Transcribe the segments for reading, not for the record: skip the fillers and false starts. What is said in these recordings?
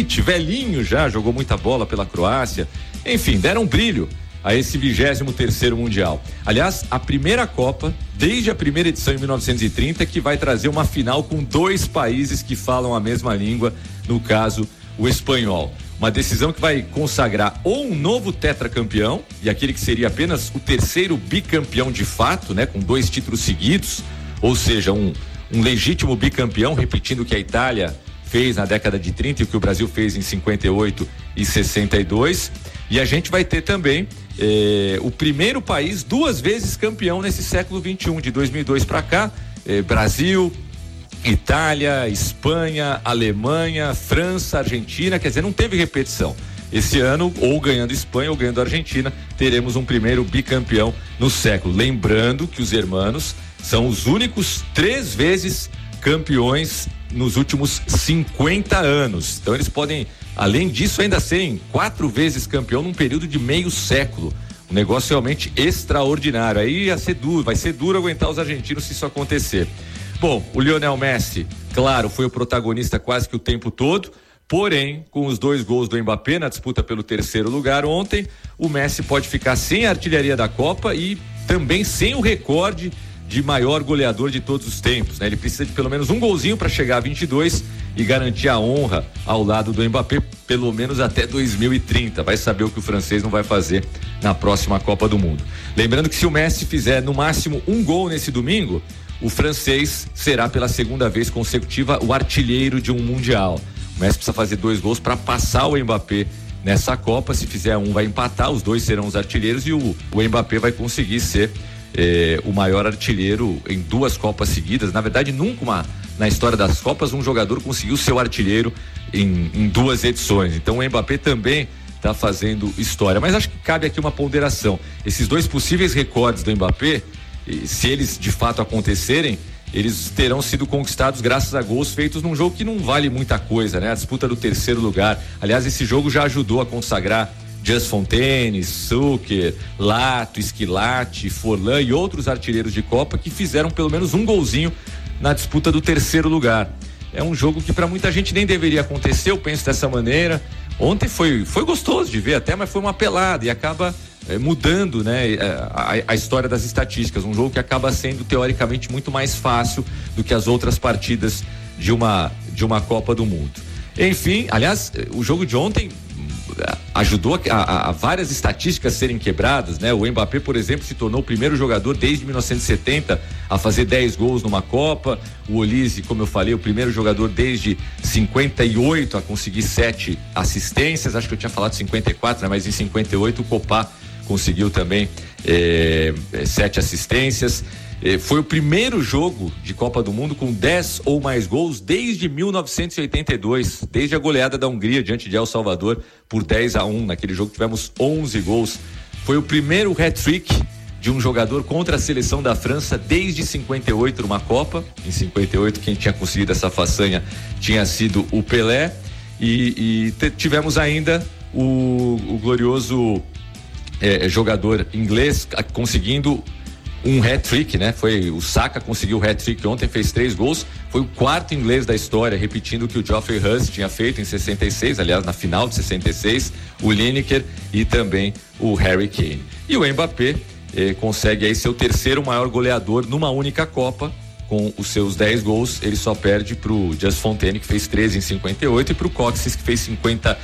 Modric, velhinho já, jogou muita bola pela Croácia. Enfim, deram brilho a esse 23º Mundial. Aliás, a primeira Copa, desde a primeira edição em 1930, que vai trazer uma final com 2 países que falam a mesma língua, no caso, o espanhol. Uma decisão que vai consagrar ou um novo tetracampeão, e aquele que seria apenas o 3º bicampeão de fato, né, com 2 títulos seguidos, ou seja, um legítimo bicampeão, repetindo o que a Itália fez na década de 30 e o que o Brasil fez em 58 e 62. E a gente vai ter também o primeiro país 2 vezes campeão nesse século XXI, de 2002 para cá, Brasil, Itália, Espanha, Alemanha, França, Argentina, quer dizer, não teve repetição. Esse ano, ou ganhando Espanha ou ganhando Argentina, teremos um primeiro bicampeão no século. Lembrando que os hermanos são os únicos 3 vezes campeões nos últimos 50 anos. Então eles podem, além disso, ainda serem 4 vezes campeão num período de meio século. Um negócio realmente extraordinário. Aí vai ser duro aguentar os argentinos se isso acontecer. Bom, o Lionel Messi, claro, foi o protagonista quase que o tempo todo, porém, com os 2 gols do Mbappé na disputa pelo 3º lugar ontem, o Messi pode ficar sem a artilharia da Copa e também sem o recorde de maior goleador de todos os tempos, né? Ele precisa de pelo menos um golzinho para chegar a 22 e garantir a honra ao lado do Mbappé, pelo menos até 2030. Vai saber o que o francês não vai fazer na próxima Copa do Mundo. Lembrando que se o Messi fizer no máximo um gol nesse domingo, o francês será pela 2ª vez consecutiva o artilheiro de um Mundial. O Messi precisa fazer 2 gols para passar o Mbappé nessa Copa. Se fizer um, vai empatar, os 2 serão os artilheiros e o Mbappé vai conseguir ser o maior artilheiro em 2 Copas seguidas. Na verdade, nunca na história das Copas um jogador conseguiu ser o artilheiro em 2 edições. Então o Mbappé também está fazendo história. Mas acho que cabe aqui uma ponderação. Esses 2 possíveis recordes do Mbappé, se eles de fato acontecerem, eles terão sido conquistados graças a gols feitos num jogo que não vale muita coisa, né? A disputa do 3º lugar. Aliás, esse jogo já ajudou a consagrar Just Fontaine, Zucker, Lato, Schillaci, Forlan e outros artilheiros de Copa que fizeram pelo menos um golzinho na disputa do 3º lugar. É um jogo que para muita gente nem deveria acontecer, eu penso dessa maneira. Ontem foi gostoso de ver até, mas foi uma pelada e acaba mudando, né, a história das estatísticas. Um jogo que acaba sendo teoricamente muito mais fácil do que as outras partidas de uma Copa do Mundo. Enfim, aliás, o jogo de ontem ajudou a várias estatísticas serem quebradas, né? O Mbappé, por exemplo, se tornou o primeiro jogador desde 1970 a fazer 10 gols numa Copa. O Olise, como eu falei, o primeiro jogador desde 58 a conseguir 7 assistências. Acho que eu tinha falado 54, né? Mas em 58 o Copa conseguiu também 7 assistências. Foi o primeiro jogo de Copa do Mundo com 10 ou mais gols desde 1982, desde a goleada da Hungria diante de El Salvador por 10-1. Naquele jogo tivemos 11 gols. Foi o primeiro hat-trick de um jogador contra a seleção da França desde 58 numa Copa. Em 58 quem tinha conseguido essa façanha tinha sido o Pelé. E tivemos ainda o glorioso jogador inglês conseguindo um hat-trick, né? Foi o Saka, conseguiu o hat-trick ontem, fez 3 gols, foi o 4º inglês da história, repetindo o que o Geoffrey Huss tinha feito em 66, aliás, na final de 66, o Lineker e também o Harry Kane. E o Mbappé consegue aí ser o 3º maior goleador numa única Copa, com os seus 10 gols. Ele só perde pro Just Fontaine, que fez 13 em 58, e pro Coxes, que fez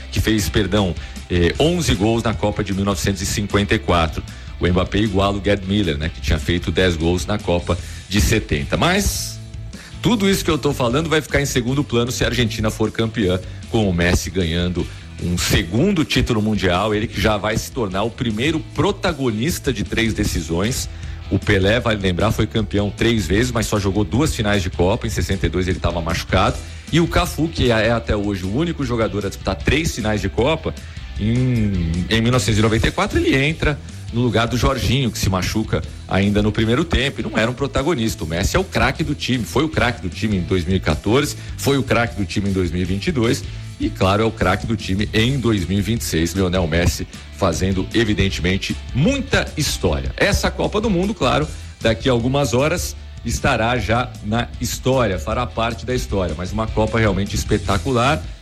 11 gols na Copa de 1954. O Mbappé iguala o Gerd Müller, né, que tinha feito 10 gols na Copa de 70. Mas tudo isso que eu tô falando vai ficar em segundo plano se a Argentina for campeã, com o Messi ganhando um 2º título mundial, ele que já vai se tornar o primeiro protagonista de 3 decisões. O Pelé, vale lembrar, foi campeão 3 vezes, mas só jogou 2 finais de Copa. Em 62 ele estava machucado. E o Cafu, que é até hoje o único jogador a disputar 3 finais de Copa, em 1994 ele entra no lugar do Jorginho, que se machuca ainda no primeiro tempo e não era um protagonista. O Messi é o craque do time, foi o craque do time em 2014, foi o craque do time em 2022 e, claro, é o craque do time em 2026. Lionel Messi fazendo, evidentemente, muita história. Essa Copa do Mundo, claro, daqui a algumas horas estará já na história, fará parte da história, mas uma Copa realmente espetacular.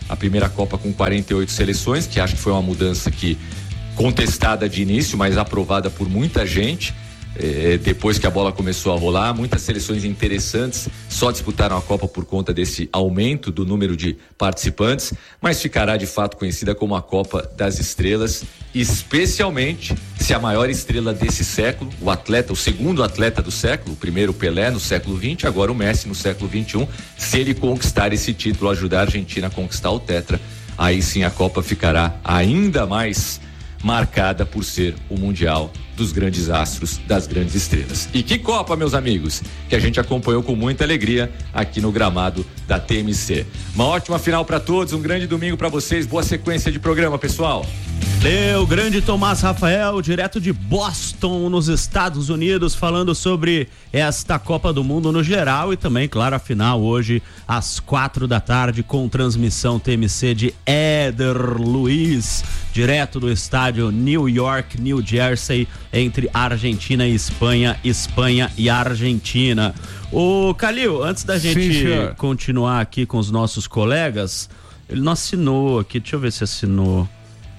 a primeira Copa com 48 seleções, que acho que foi uma mudança que contestada de início, mas aprovada por muita gente. Depois que a bola começou a rolar, muitas seleções interessantes só disputaram a Copa por conta desse aumento do número de participantes, mas ficará de fato conhecida como a Copa das Estrelas, especialmente se a maior estrela desse século, o segundo atleta do século, o primeiro Pelé no século XX, agora o Messi no século XXI, se ele conquistar esse título, ajudar a Argentina a conquistar o Tetra, aí sim a Copa ficará ainda mais marcada por ser o Mundial dos grandes astros, das grandes estrelas. E que Copa, meus amigos, que a gente acompanhou com muita alegria aqui no gramado da TMC. Uma ótima final para todos, um grande domingo para vocês, boa sequência de programa, pessoal. O grande Tomás Rafael, direto de Boston, nos Estados Unidos, falando sobre esta Copa do Mundo no geral e também, claro, a final hoje às 4h, com transmissão TMC de Éder Luiz, direto do estádio New York, New Jersey, entre Argentina e Espanha, Espanha e Argentina. Ô Calil, antes da gente continuar aqui com os nossos colegas, ele não assinou aqui, deixa eu ver se assinou.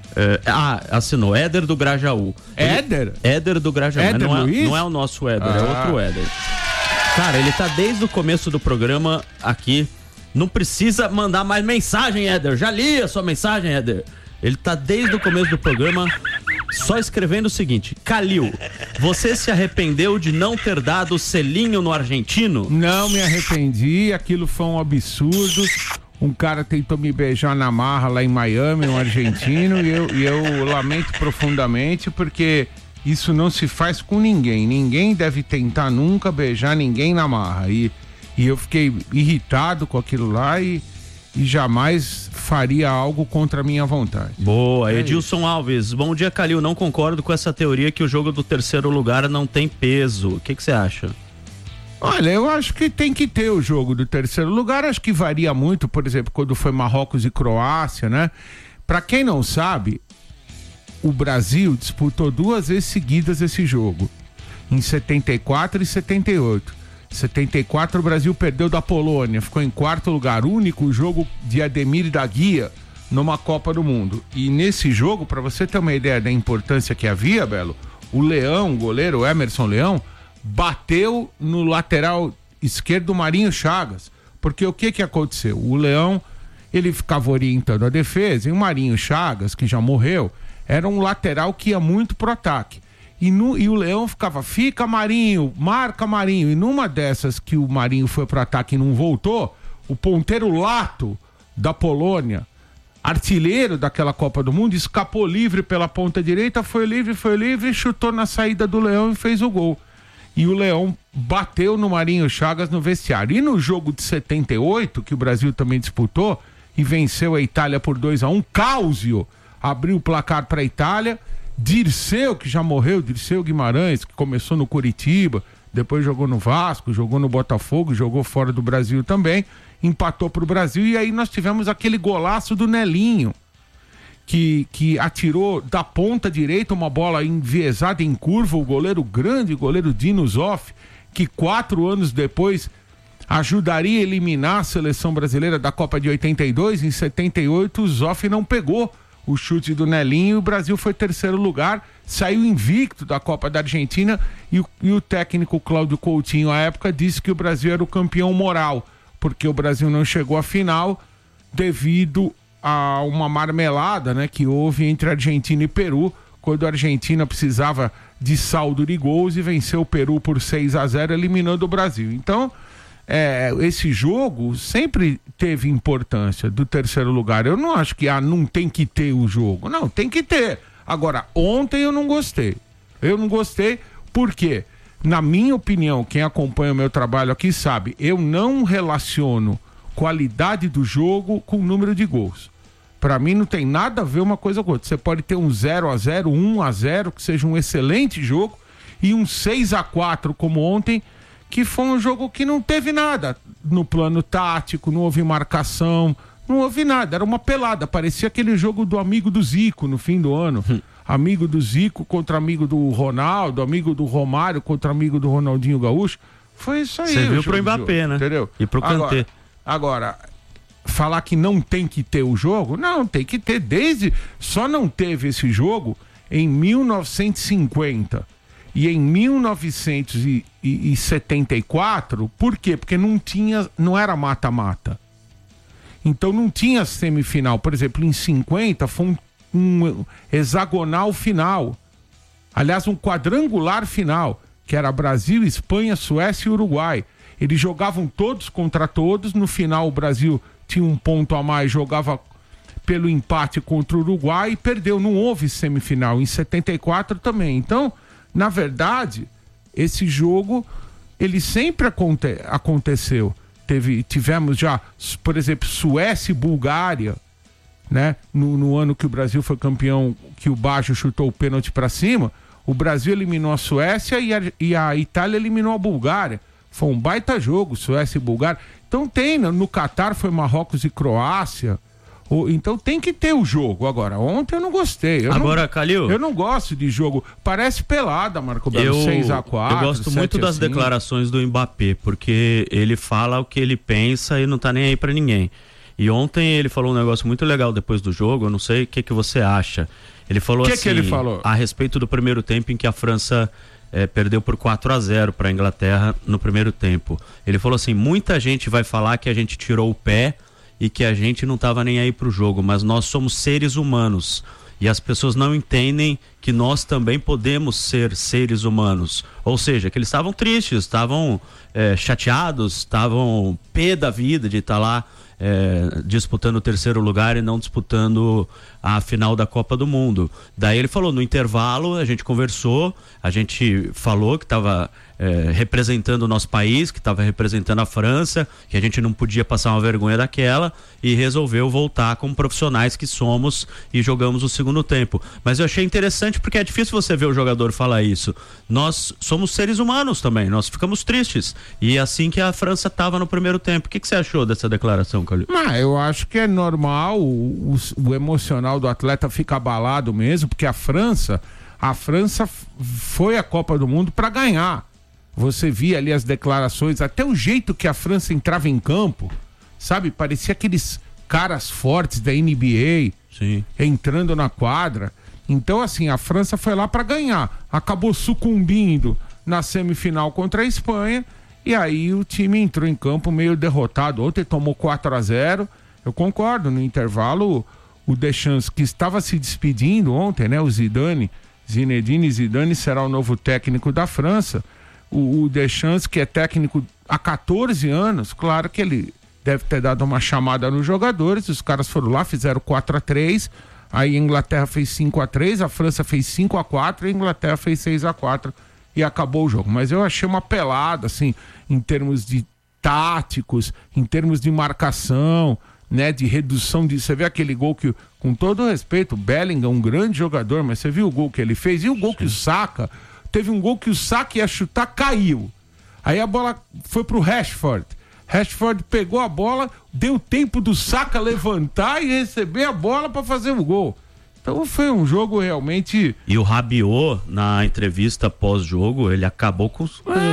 Assinou, Éder do Grajaú. Éder do Grajaú, Éder não é o nosso Éder, é outro Éder. Cara, ele tá desde o começo do programa aqui, não precisa mandar mais mensagem, Éder, já li a sua mensagem, Éder. Ele tá desde o começo do programa só escrevendo o seguinte: Calil, você se arrependeu de não ter dado o selinho no argentino? Não me arrependi, aquilo foi um absurdo. Um cara tentou me beijar na marra lá em Miami, um argentino, e eu lamento profundamente, porque isso não se faz com ninguém. Ninguém deve tentar nunca beijar ninguém na marra. E eu fiquei irritado com aquilo lá e jamais faria algo contra a minha vontade. Boa, Edilson Alves. Bom dia, Calil. Não concordo com essa teoria que o jogo do terceiro lugar não tem peso. O que você acha? Olha, eu acho que tem que ter o jogo do terceiro lugar, acho que varia muito, por exemplo, quando foi Marrocos e Croácia, né? Pra quem não sabe, o Brasil disputou 2 vezes seguidas esse jogo, em 74 e 78. 74 o Brasil perdeu da Polônia, ficou em 4º lugar, único jogo de Ademir da Guia numa Copa do Mundo. E nesse jogo, pra você ter uma ideia da importância que havia, Belo, o Leão, o goleiro Emerson Leão, bateu no lateral esquerdo do Marinho Chagas, porque o que aconteceu? O Leão, ele ficava orientando a defesa, e o Marinho Chagas, que já morreu, era um lateral que ia muito pro ataque, e o Leão ficava, fica Marinho, marca Marinho, e numa dessas que o Marinho foi pro ataque e não voltou, o ponteiro Lato da Polônia, artilheiro daquela Copa do Mundo, escapou livre pela ponta direita, foi livre, chutou na saída do Leão e fez o gol. E o Leão bateu no Marinho Chagas no vestiário. E no jogo de 78, que o Brasil também disputou, e venceu a Itália por 2-1, Cáusio abriu o placar para a Itália, Dirceu, que já morreu, Dirceu Guimarães, que começou no Coritiba, depois jogou no Vasco, jogou no Botafogo, jogou fora do Brasil também, empatou para o Brasil, e aí nós tivemos aquele golaço do Nelinho, que atirou da ponta direita uma bola enviesada em curva, o goleiro grande, o goleiro Dino Zoff, que 4 anos depois ajudaria a eliminar a seleção brasileira da Copa de 82. Em 78 o Zoff não pegou o chute do Nelinho e o Brasil foi terceiro lugar, saiu invicto da Copa da Argentina e o técnico Cláudio Coutinho à época disse que o Brasil era o campeão moral, porque o Brasil não chegou à final devido a uma marmelada, né, que houve entre Argentina e Peru, quando a Argentina precisava de saldo de gols e venceu o Peru por 6-0, eliminando o Brasil. Então, esse jogo sempre teve importância do terceiro lugar. Eu não acho que não tem que ter o jogo. Não, tem que ter. Agora, ontem eu não gostei. Por quê? Na minha opinião, quem acompanha o meu trabalho aqui sabe, eu não relaciono qualidade do jogo com o número de gols. Pra mim não tem nada a ver uma coisa com outra. Você pode ter um 0-0, 1-0, que seja um excelente jogo, e um 6-4 como ontem, que foi um jogo que não teve nada no plano tático, não houve marcação, não houve nada, era uma pelada, parecia aquele jogo do amigo do Zico no fim do ano. Amigo do Zico contra amigo do Ronaldo, amigo do Romário contra amigo do Ronaldinho Gaúcho. Foi isso aí. Você viu pro Mbappé, né? Entendeu? E pro Kanté. Agora, falar que não tem que ter o jogo, não, tem que ter só não teve esse jogo em 1950 e em 1974, por quê? Porque não era mata-mata. Então não tinha semifinal. Por exemplo, em 50 foi um hexagonal final. Aliás, um quadrangular final, que era Brasil, Espanha, Suécia e Uruguai. Eles jogavam todos contra todos. No final, o Brasil tinha um ponto a mais, jogava pelo empate contra o Uruguai e perdeu. Não houve semifinal. Em 74 também. Então, na verdade, esse jogo, ele sempre aconteceu. Tivemos já, por exemplo, Suécia e Bulgária, né? No ano que o Brasil foi campeão, que o Baggio chutou o pênalti para cima, o Brasil eliminou a Suécia e a Itália eliminou a Bulgária. Foi um baita jogo, Suécia e Bulgária. Então no Catar foi Marrocos e Croácia. Então tem que ter o jogo. Agora, ontem eu não gostei. Calil, eu não gosto de jogo. Parece pelada, Marco Belo, 6-4. Eu gosto muito das declarações do Mbappé, porque ele fala o que ele pensa e não tá nem aí pra ninguém. E ontem ele falou um negócio muito legal depois do jogo, eu não sei o que você acha. Ele falou assim, que ele falou? A respeito do primeiro tempo em que a França perdeu por 4-0 para a Inglaterra no primeiro tempo. Ele falou assim, muita gente vai falar que a gente tirou o pé e que a gente não estava nem aí pro jogo, mas nós somos seres humanos e as pessoas não entendem que nós também podemos ser seres humanos. Ou seja, que eles estavam tristes, estavam chateados, estavam pé da vida de estar lá disputando o terceiro lugar e não disputando a final da Copa do Mundo. Daí ele falou, no intervalo a gente conversou, a gente falou que estava representando o nosso país, que estava representando a França, que a gente não podia passar uma vergonha daquela e resolveu voltar como profissionais que somos e jogamos o segundo tempo. Mas eu achei interessante porque é difícil você ver o jogador falar isso. Nós somos seres humanos também, nós ficamos tristes. E assim que a França estava no primeiro tempo. O que você achou dessa declaração, Calil? Eu acho que é normal o emocional do atleta fica abalado mesmo, porque a França foi à Copa do Mundo para ganhar. Você via ali as declarações, até o jeito que a França entrava em campo, sabe? Parecia aqueles caras fortes da NBA. Sim. Entrando na quadra. Então, assim, a França foi lá para ganhar. Acabou sucumbindo na semifinal contra a Espanha. E aí o time entrou em campo meio derrotado. Ontem tomou 4-0. Eu concordo, no intervalo, o Deschamps, que estava se despedindo ontem, né? O Zinedine Zidane será o novo técnico da França. O Deschamps, que é técnico há 14 anos, claro que ele deve ter dado uma chamada nos jogadores, os caras foram lá, fizeram 4-3, aí a Inglaterra fez 5-3, a França fez 5-4 e a Inglaterra fez 6-4 e acabou o jogo. Mas eu achei uma pelada, assim, em termos de táticos, em termos de marcação, né, de redução de... Você vê aquele gol que, com todo respeito, o Bellingham, um grande jogador, mas você viu o gol que ele fez e o gol que o Saka... Teve um gol que o Saka ia chutar, caiu. Aí a bola foi pro Rashford. Rashford pegou a bola, deu tempo do Saka levantar e receber a bola para fazer o gol. Então foi um jogo realmente... E o Rabiot, na entrevista pós-jogo, ele acabou com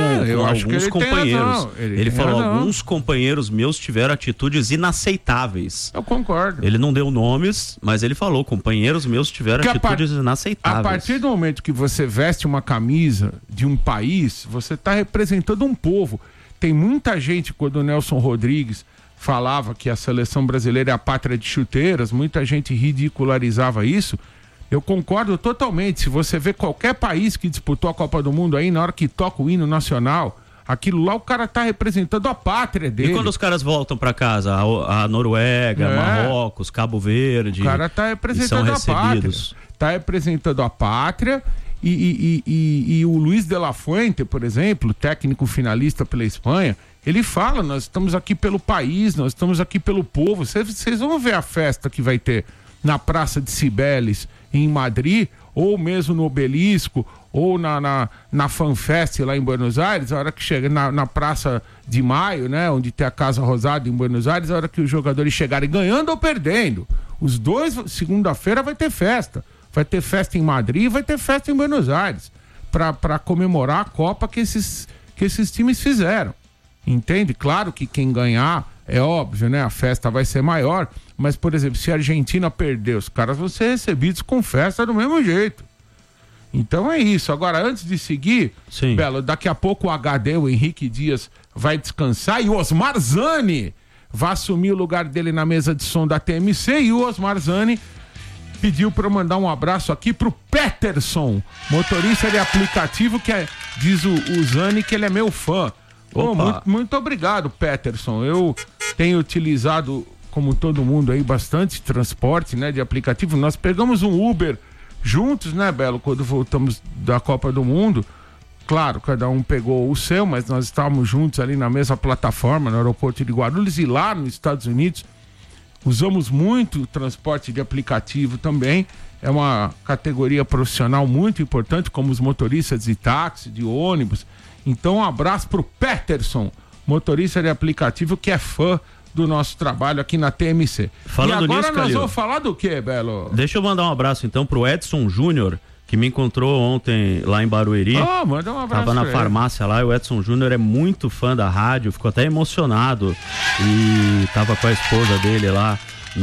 alguns companheiros. Ele falou, alguns companheiros meus tiveram atitudes inaceitáveis. Eu concordo. Ele não deu nomes, mas ele falou, companheiros meus tiveram atitudes inaceitáveis. A partir do momento que você veste uma camisa de um país, você está representando um povo. Tem muita gente, quando o Nelson Rodrigues falava que a seleção brasileira é a pátria de chuteiras, muita gente ridicularizava isso. Eu concordo totalmente. Se você vê qualquer país que disputou a Copa do Mundo aí, na hora que toca o hino nacional, aquilo lá o cara tá representando a pátria dele. E quando os caras voltam para casa, a Noruega, Marrocos, Cabo Verde, o cara tá representando a pátria. Tá representando a pátria. E o Luiz de la Fuente, por exemplo, técnico finalista pela Espanha, ele fala, nós estamos aqui pelo país, nós estamos aqui pelo povo. Vocês vão ver a festa que vai ter na Praça de Cibeles, em Madrid, ou mesmo no Obelisco, ou na FanFest lá em Buenos Aires, a hora que chega na Praça de Maio, né, onde tem a Casa Rosada em Buenos Aires, a hora que os jogadores chegarem ganhando ou perdendo. Os dois, segunda-feira vai ter festa. Vai ter festa em Madrid e vai ter festa em Buenos Aires, para comemorar a Copa que esses times fizeram. Entende? Claro que quem ganhar é óbvio, né? A festa vai ser maior, mas, por exemplo, se a Argentina perder, os caras vão ser recebidos com festa do mesmo jeito. Então é isso. Agora, antes de seguir, Belo, daqui a pouco o HD, o Henrique Dias, vai descansar e o Osmar Zani vai assumir o lugar dele na mesa de som da TMC, e o Osmar Zani pediu para eu mandar um abraço aqui pro Peterson, motorista de aplicativo, que diz o Zani que ele é meu fã. Muito obrigado, Peterson. Eu tenho utilizado, como todo mundo aí, bastante transporte, né, de aplicativo. Nós pegamos um Uber juntos, né, Belo, quando voltamos da Copa do Mundo. Claro, cada um pegou o seu, mas nós estávamos juntos ali na mesma plataforma, no aeroporto de Guarulhos, e lá nos Estados Unidos usamos muito o transporte de aplicativo também. É uma categoria profissional muito importante, como os motoristas de táxi, de ônibus. Então, um abraço pro Peterson, motorista de aplicativo, que é fã do nosso trabalho aqui na TMC. Falando e agora nisso, nós Calil, vamos falar do quê, Belo? Deixa eu mandar um abraço então pro Edson Júnior, que me encontrou ontem lá em Barueri. Manda um abraço. Tava na farmácia lá, e o Edson Júnior é muito fã da rádio, ficou até emocionado, e tava com a esposa dele lá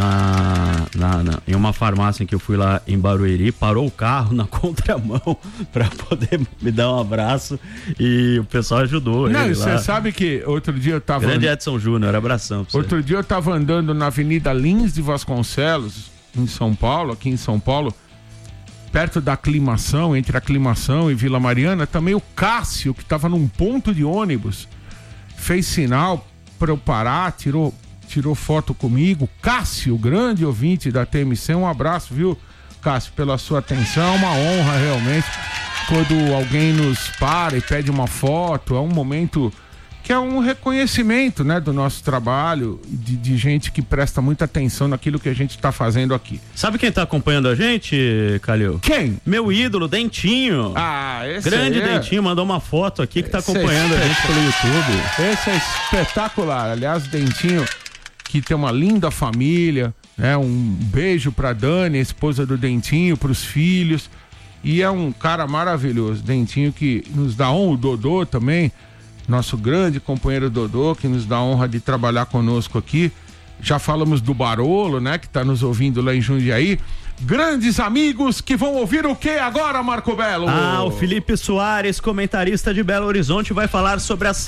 em uma farmácia em que eu fui lá em Barueri, parou o carro na contramão pra poder me dar um abraço, e o pessoal ajudou. Não, ele você lá. Sabe que outro dia eu tava... Grande Edson Júnior, abração pra você. Outro dia eu tava andando na Avenida Lins de Vasconcelos, em São Paulo, aqui em São Paulo, perto da Aclimação, entre Aclimação e Vila Mariana, também o Cássio, que tava num ponto de ônibus, fez sinal pra eu parar, tirou foto comigo. Cássio, grande ouvinte da TMC, um abraço, viu, Cássio, pela sua atenção. É uma honra realmente quando alguém nos para e pede uma foto. É um momento que é um reconhecimento, né, do nosso trabalho, de gente que presta muita atenção naquilo que a gente está fazendo aqui. Sabe quem tá acompanhando a gente, Calil? Quem? Meu ídolo, Dentinho. Esse grande Dentinho, mandou uma foto aqui que tá acompanhando a gente pelo YouTube. Esse é espetacular. Aliás, Dentinho, que tem uma linda família, né? Um beijo pra Dani, a esposa do Dentinho, pros filhos, e é um cara maravilhoso. Dentinho que nos dá honra, o Dodô também, nosso grande companheiro Dodô, que nos dá a honra de trabalhar conosco aqui. Já falamos do Barolo, né, que tá nos ouvindo lá em Jundiaí. Grandes amigos que vão ouvir o que agora, Marco Belo? O Felipe Soares, comentarista de Belo Horizonte, vai falar sobre as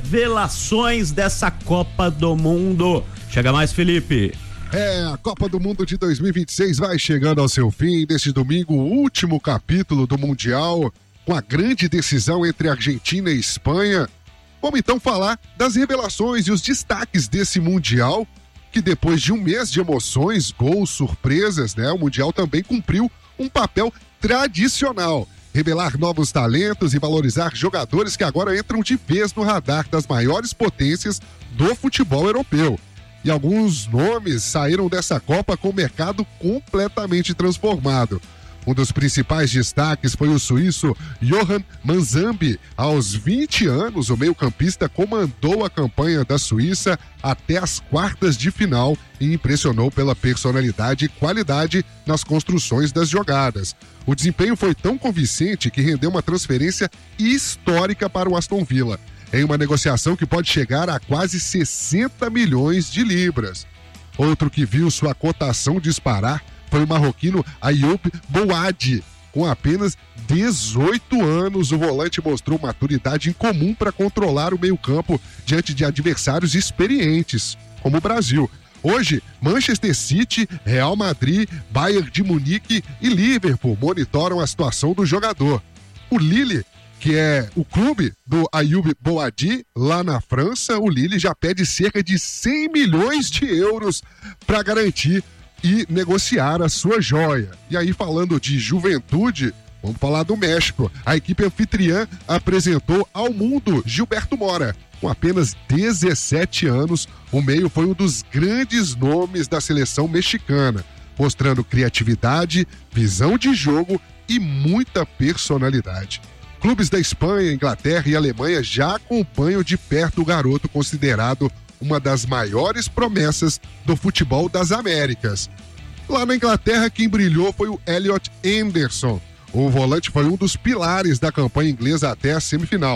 revelações dessa Copa do Mundo. Chega mais, Felipe. A Copa do Mundo de 2026 vai chegando ao seu fim. Neste domingo, o último capítulo do Mundial, com a grande decisão entre Argentina e Espanha. Vamos então falar das revelações e os destaques desse Mundial, que depois de um mês de emoções, gols, surpresas, né? O Mundial também cumpriu um papel tradicional. Revelar novos talentos e valorizar jogadores que agora entram de vez no radar das maiores potências do futebol europeu. E alguns nomes saíram dessa Copa com o mercado completamente transformado. Um dos principais destaques foi o suíço Johan Manzambi. Aos 20 anos, o meio-campista comandou a campanha da Suíça até as quartas de final e impressionou pela personalidade e qualidade nas construções das jogadas. O desempenho foi tão convincente que rendeu uma transferência histórica para o Aston Villa, em uma negociação que pode chegar a quase 60 milhões de libras. Outro que viu sua cotação disparar foi o marroquino Ayoub Boadi. Com apenas 18 anos, o volante mostrou maturidade incomum para controlar o meio-campo diante de adversários experientes, como o Brasil. Hoje, Manchester City, Real Madrid, Bayern de Munique e Liverpool monitoram a situação do jogador. O Lille, que é o clube do Ayoub Boadi, lá na França, o Lille já pede cerca de 100 milhões de euros para garantir e negociar a sua joia. E aí, falando de juventude, vamos falar do México. A equipe anfitriã apresentou ao mundo Gilberto Mora. Com apenas 17 anos, o meio foi um dos grandes nomes da seleção mexicana, mostrando criatividade, visão de jogo e muita personalidade. Clubes da Espanha, Inglaterra e Alemanha já acompanham de perto o garoto considerado uma das maiores promessas do futebol das Américas. Lá na Inglaterra, quem brilhou foi o Elliot Anderson. O volante foi um dos pilares da campanha inglesa até a semifinal.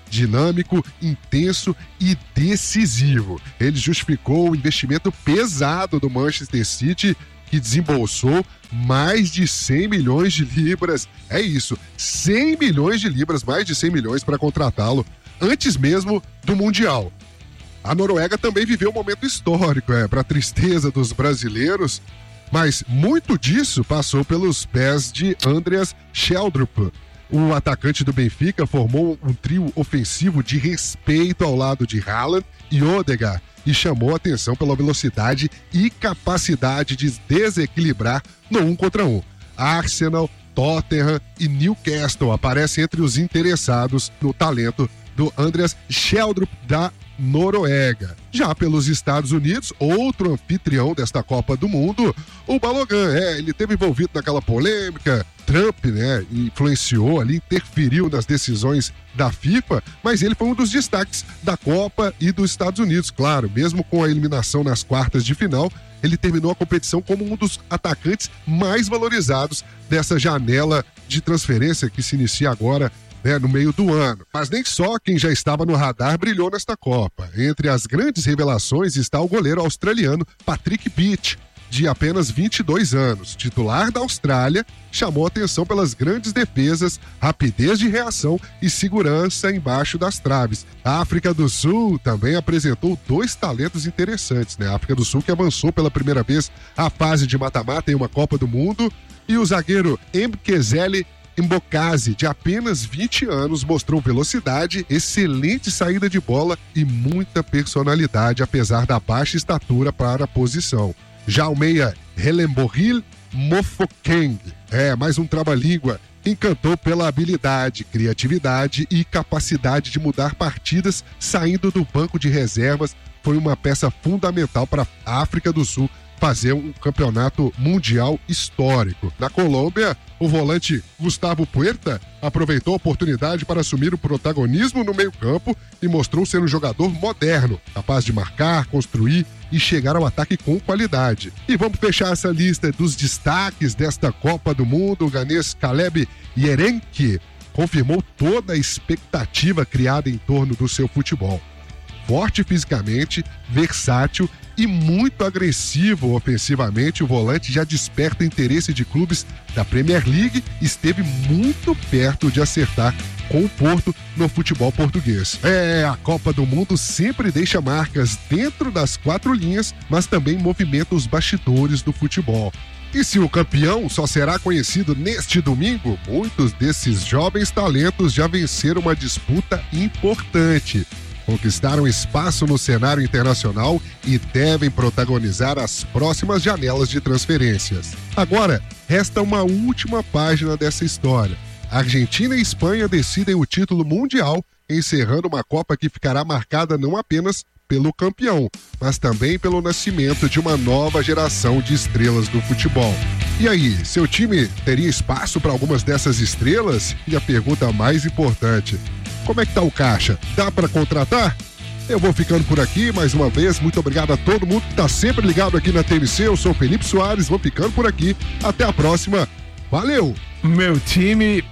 dinâmico, intenso e decisivo. Ele justificou o investimento pesado do Manchester City, que desembolsou mais de 100 milhões de libras. É isso, 100 milhões de libras, mais de 100 milhões para contratá-lo antes mesmo do Mundial. A Noruega também viveu um momento histórico, para tristeza dos brasileiros, mas muito disso passou pelos pés de Andreas Schjelderup. O atacante do Benfica formou um trio ofensivo de respeito ao lado de Haaland e Odegaard e chamou a atenção pela velocidade e capacidade de desequilibrar no 1 contra 1. Arsenal, Tottenham e Newcastle aparecem entre os interessados no talento do Andreas Schjelderup da Noruega. Já pelos Estados Unidos, outro anfitrião desta Copa do Mundo, o Balogun, ele esteve envolvido naquela polêmica. Trump, influenciou ali, interferiu nas decisões da FIFA, mas ele foi um dos destaques da Copa e dos Estados Unidos, claro, mesmo com a eliminação nas quartas de final, ele terminou a competição como um dos atacantes mais valorizados dessa janela de transferência que se inicia agora, no meio do ano. Mas nem só quem já estava no radar brilhou nesta Copa. Entre as grandes revelações está o goleiro australiano Patrick Beach, de apenas 22 anos, titular da Austrália, chamou atenção pelas grandes defesas, rapidez de reação e segurança embaixo das traves. A África do Sul também apresentou 2 talentos interessantes, A África do Sul que avançou pela primeira vez à fase de mata-mata em uma Copa do Mundo, e o zagueiro Mkezele Mbokazi, de apenas 20 anos, mostrou velocidade, excelente saída de bola e muita personalidade, apesar da baixa estatura para a posição. Já o meia Helemboril Mofokeng, mais um trava-língua, encantou pela habilidade, criatividade e capacidade de mudar partidas saindo do banco de reservas. Foi uma peça fundamental para a África do Sul fazer um campeonato mundial histórico. Na Colômbia, o volante Gustavo Puerta aproveitou a oportunidade para assumir o protagonismo no meio-campo e mostrou ser um jogador moderno, capaz de marcar, construir e chegar ao ataque com qualidade. E vamos fechar essa lista dos destaques desta Copa do Mundo. O ganês Caleb Yerenki confirmou toda a expectativa criada em torno do seu futebol. Forte fisicamente, versátil e muito agressivo ofensivamente, o volante já desperta interesse de clubes da Premier League e esteve muito perto de acertar com o Porto no futebol português. A Copa do Mundo sempre deixa marcas dentro das 4 linhas, mas também movimenta os bastidores do futebol. E se o campeão só será conhecido neste domingo, muitos desses jovens talentos já venceram uma disputa importante. Conquistaram espaço no cenário internacional e devem protagonizar as próximas janelas de transferências. Agora, resta uma última página dessa história. Argentina e Espanha decidem o título mundial, encerrando uma Copa que ficará marcada não apenas pelo campeão, mas também pelo nascimento de uma nova geração de estrelas do futebol. E aí, seu time teria espaço para algumas dessas estrelas? E a pergunta mais importante: como é que tá o caixa? Dá para contratar? Eu vou ficando por aqui, mais uma vez, muito obrigado a todo mundo que tá sempre ligado aqui na TMC. Eu sou o Felipe Soares, vou ficando por aqui. Até a próxima. Valeu! Meu time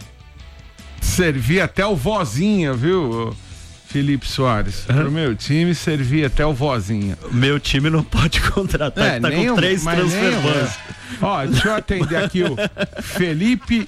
servia até o vozinha, viu, Felipe Soares? Pro meu time servia até o vozinha. Meu time não pode contratar, tá com 3 transferências. Ó, deixa eu atender aqui o Felipe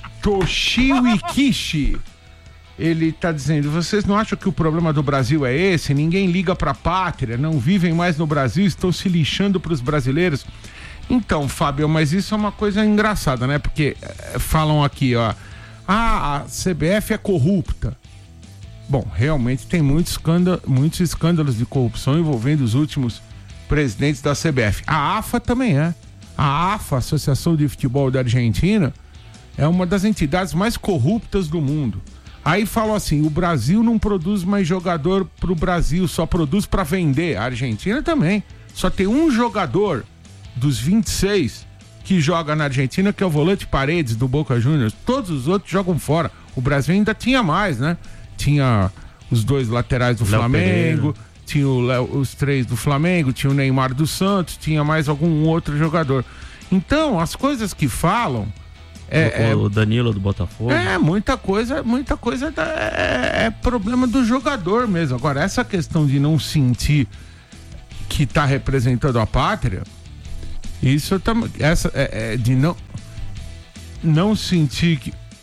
Toshiwikishi. Ele tá dizendo: vocês não acham que o problema do Brasil é esse? Ninguém liga pra pátria, não vivem mais no Brasil, estão se lixando pros brasileiros. Então, Fábio, mas isso é uma coisa engraçada, né? Porque falam aqui, ó, a CBF é corrupta. Bom, realmente tem muitos escândalos de corrupção envolvendo os últimos presidentes da CBF. A AFA também é. A AFA, Associação de Futebol da Argentina, é uma das entidades mais corruptas do mundo. Aí falam assim: o Brasil não produz mais jogador pro Brasil, só produz para vender. A Argentina também. Só tem um jogador dos 26 que joga na Argentina, que é o volante Paredes do Boca Juniors. Todos os outros jogam fora. O Brasil ainda tinha mais, né? Tinha os 2 laterais do Flamengo, tinha os 3 do Flamengo, tinha o Neymar do Santos, tinha mais algum outro jogador. Então, as coisas que falam O Danilo do Botafogo. Muita coisa é problema do jogador mesmo. Agora, essa questão de não sentir que tá representando a pátria, isso também, de não sentir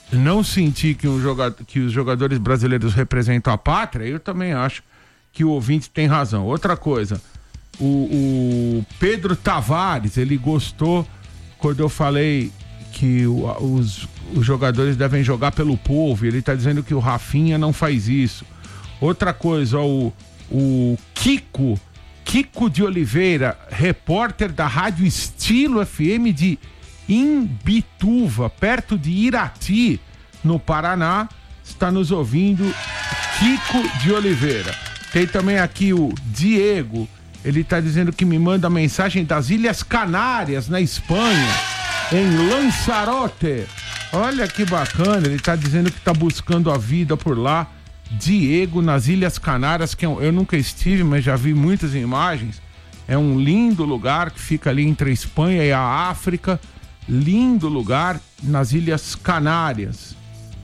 que os jogadores brasileiros representam a pátria, eu também acho que o ouvinte tem razão. Outra coisa, o Pedro Tavares, ele gostou quando eu falei que os jogadores devem jogar pelo povo, ele tá dizendo que o Rafinha não faz isso. Outra coisa, o Kiko de Oliveira, repórter da Rádio Estilo FM de Imbituva, perto de Irati, no Paraná, está nos ouvindo. Kiko de Oliveira. Tem também aqui o Diego, ele está dizendo que me manda mensagem das Ilhas Canárias, na Espanha, em Lanzarote. Olha que bacana, ele está dizendo que está buscando a vida por lá. Diego, nas Ilhas Canárias, que eu nunca estive, mas já vi muitas imagens. É um lindo lugar que fica ali entre a Espanha e a África. Lindo lugar nas Ilhas Canárias.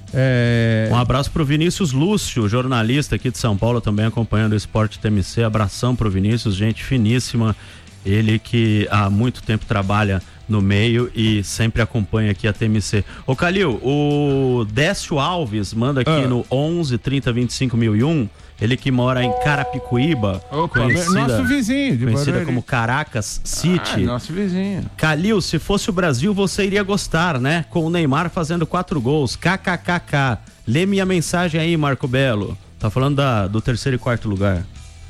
Um abraço pro Vinícius Lúcio, jornalista aqui de São Paulo, também acompanhando o Esporte TMC. Abração pro Vinícius, gente finíssima. Ele que há muito tempo trabalha no meio e sempre acompanha aqui a TMC. Ô Calil, o Décio Alves manda aqui no 11 30 25 1001. Ele que mora em Carapicuíba, nosso vizinho, conhecida como Caracas City. Nosso vizinho. Calil, se fosse o Brasil, você iria gostar, né? Com o Neymar fazendo 4 gols. KKKK. Lê minha mensagem aí, Marco Belo. Tá falando do terceiro e quarto lugar.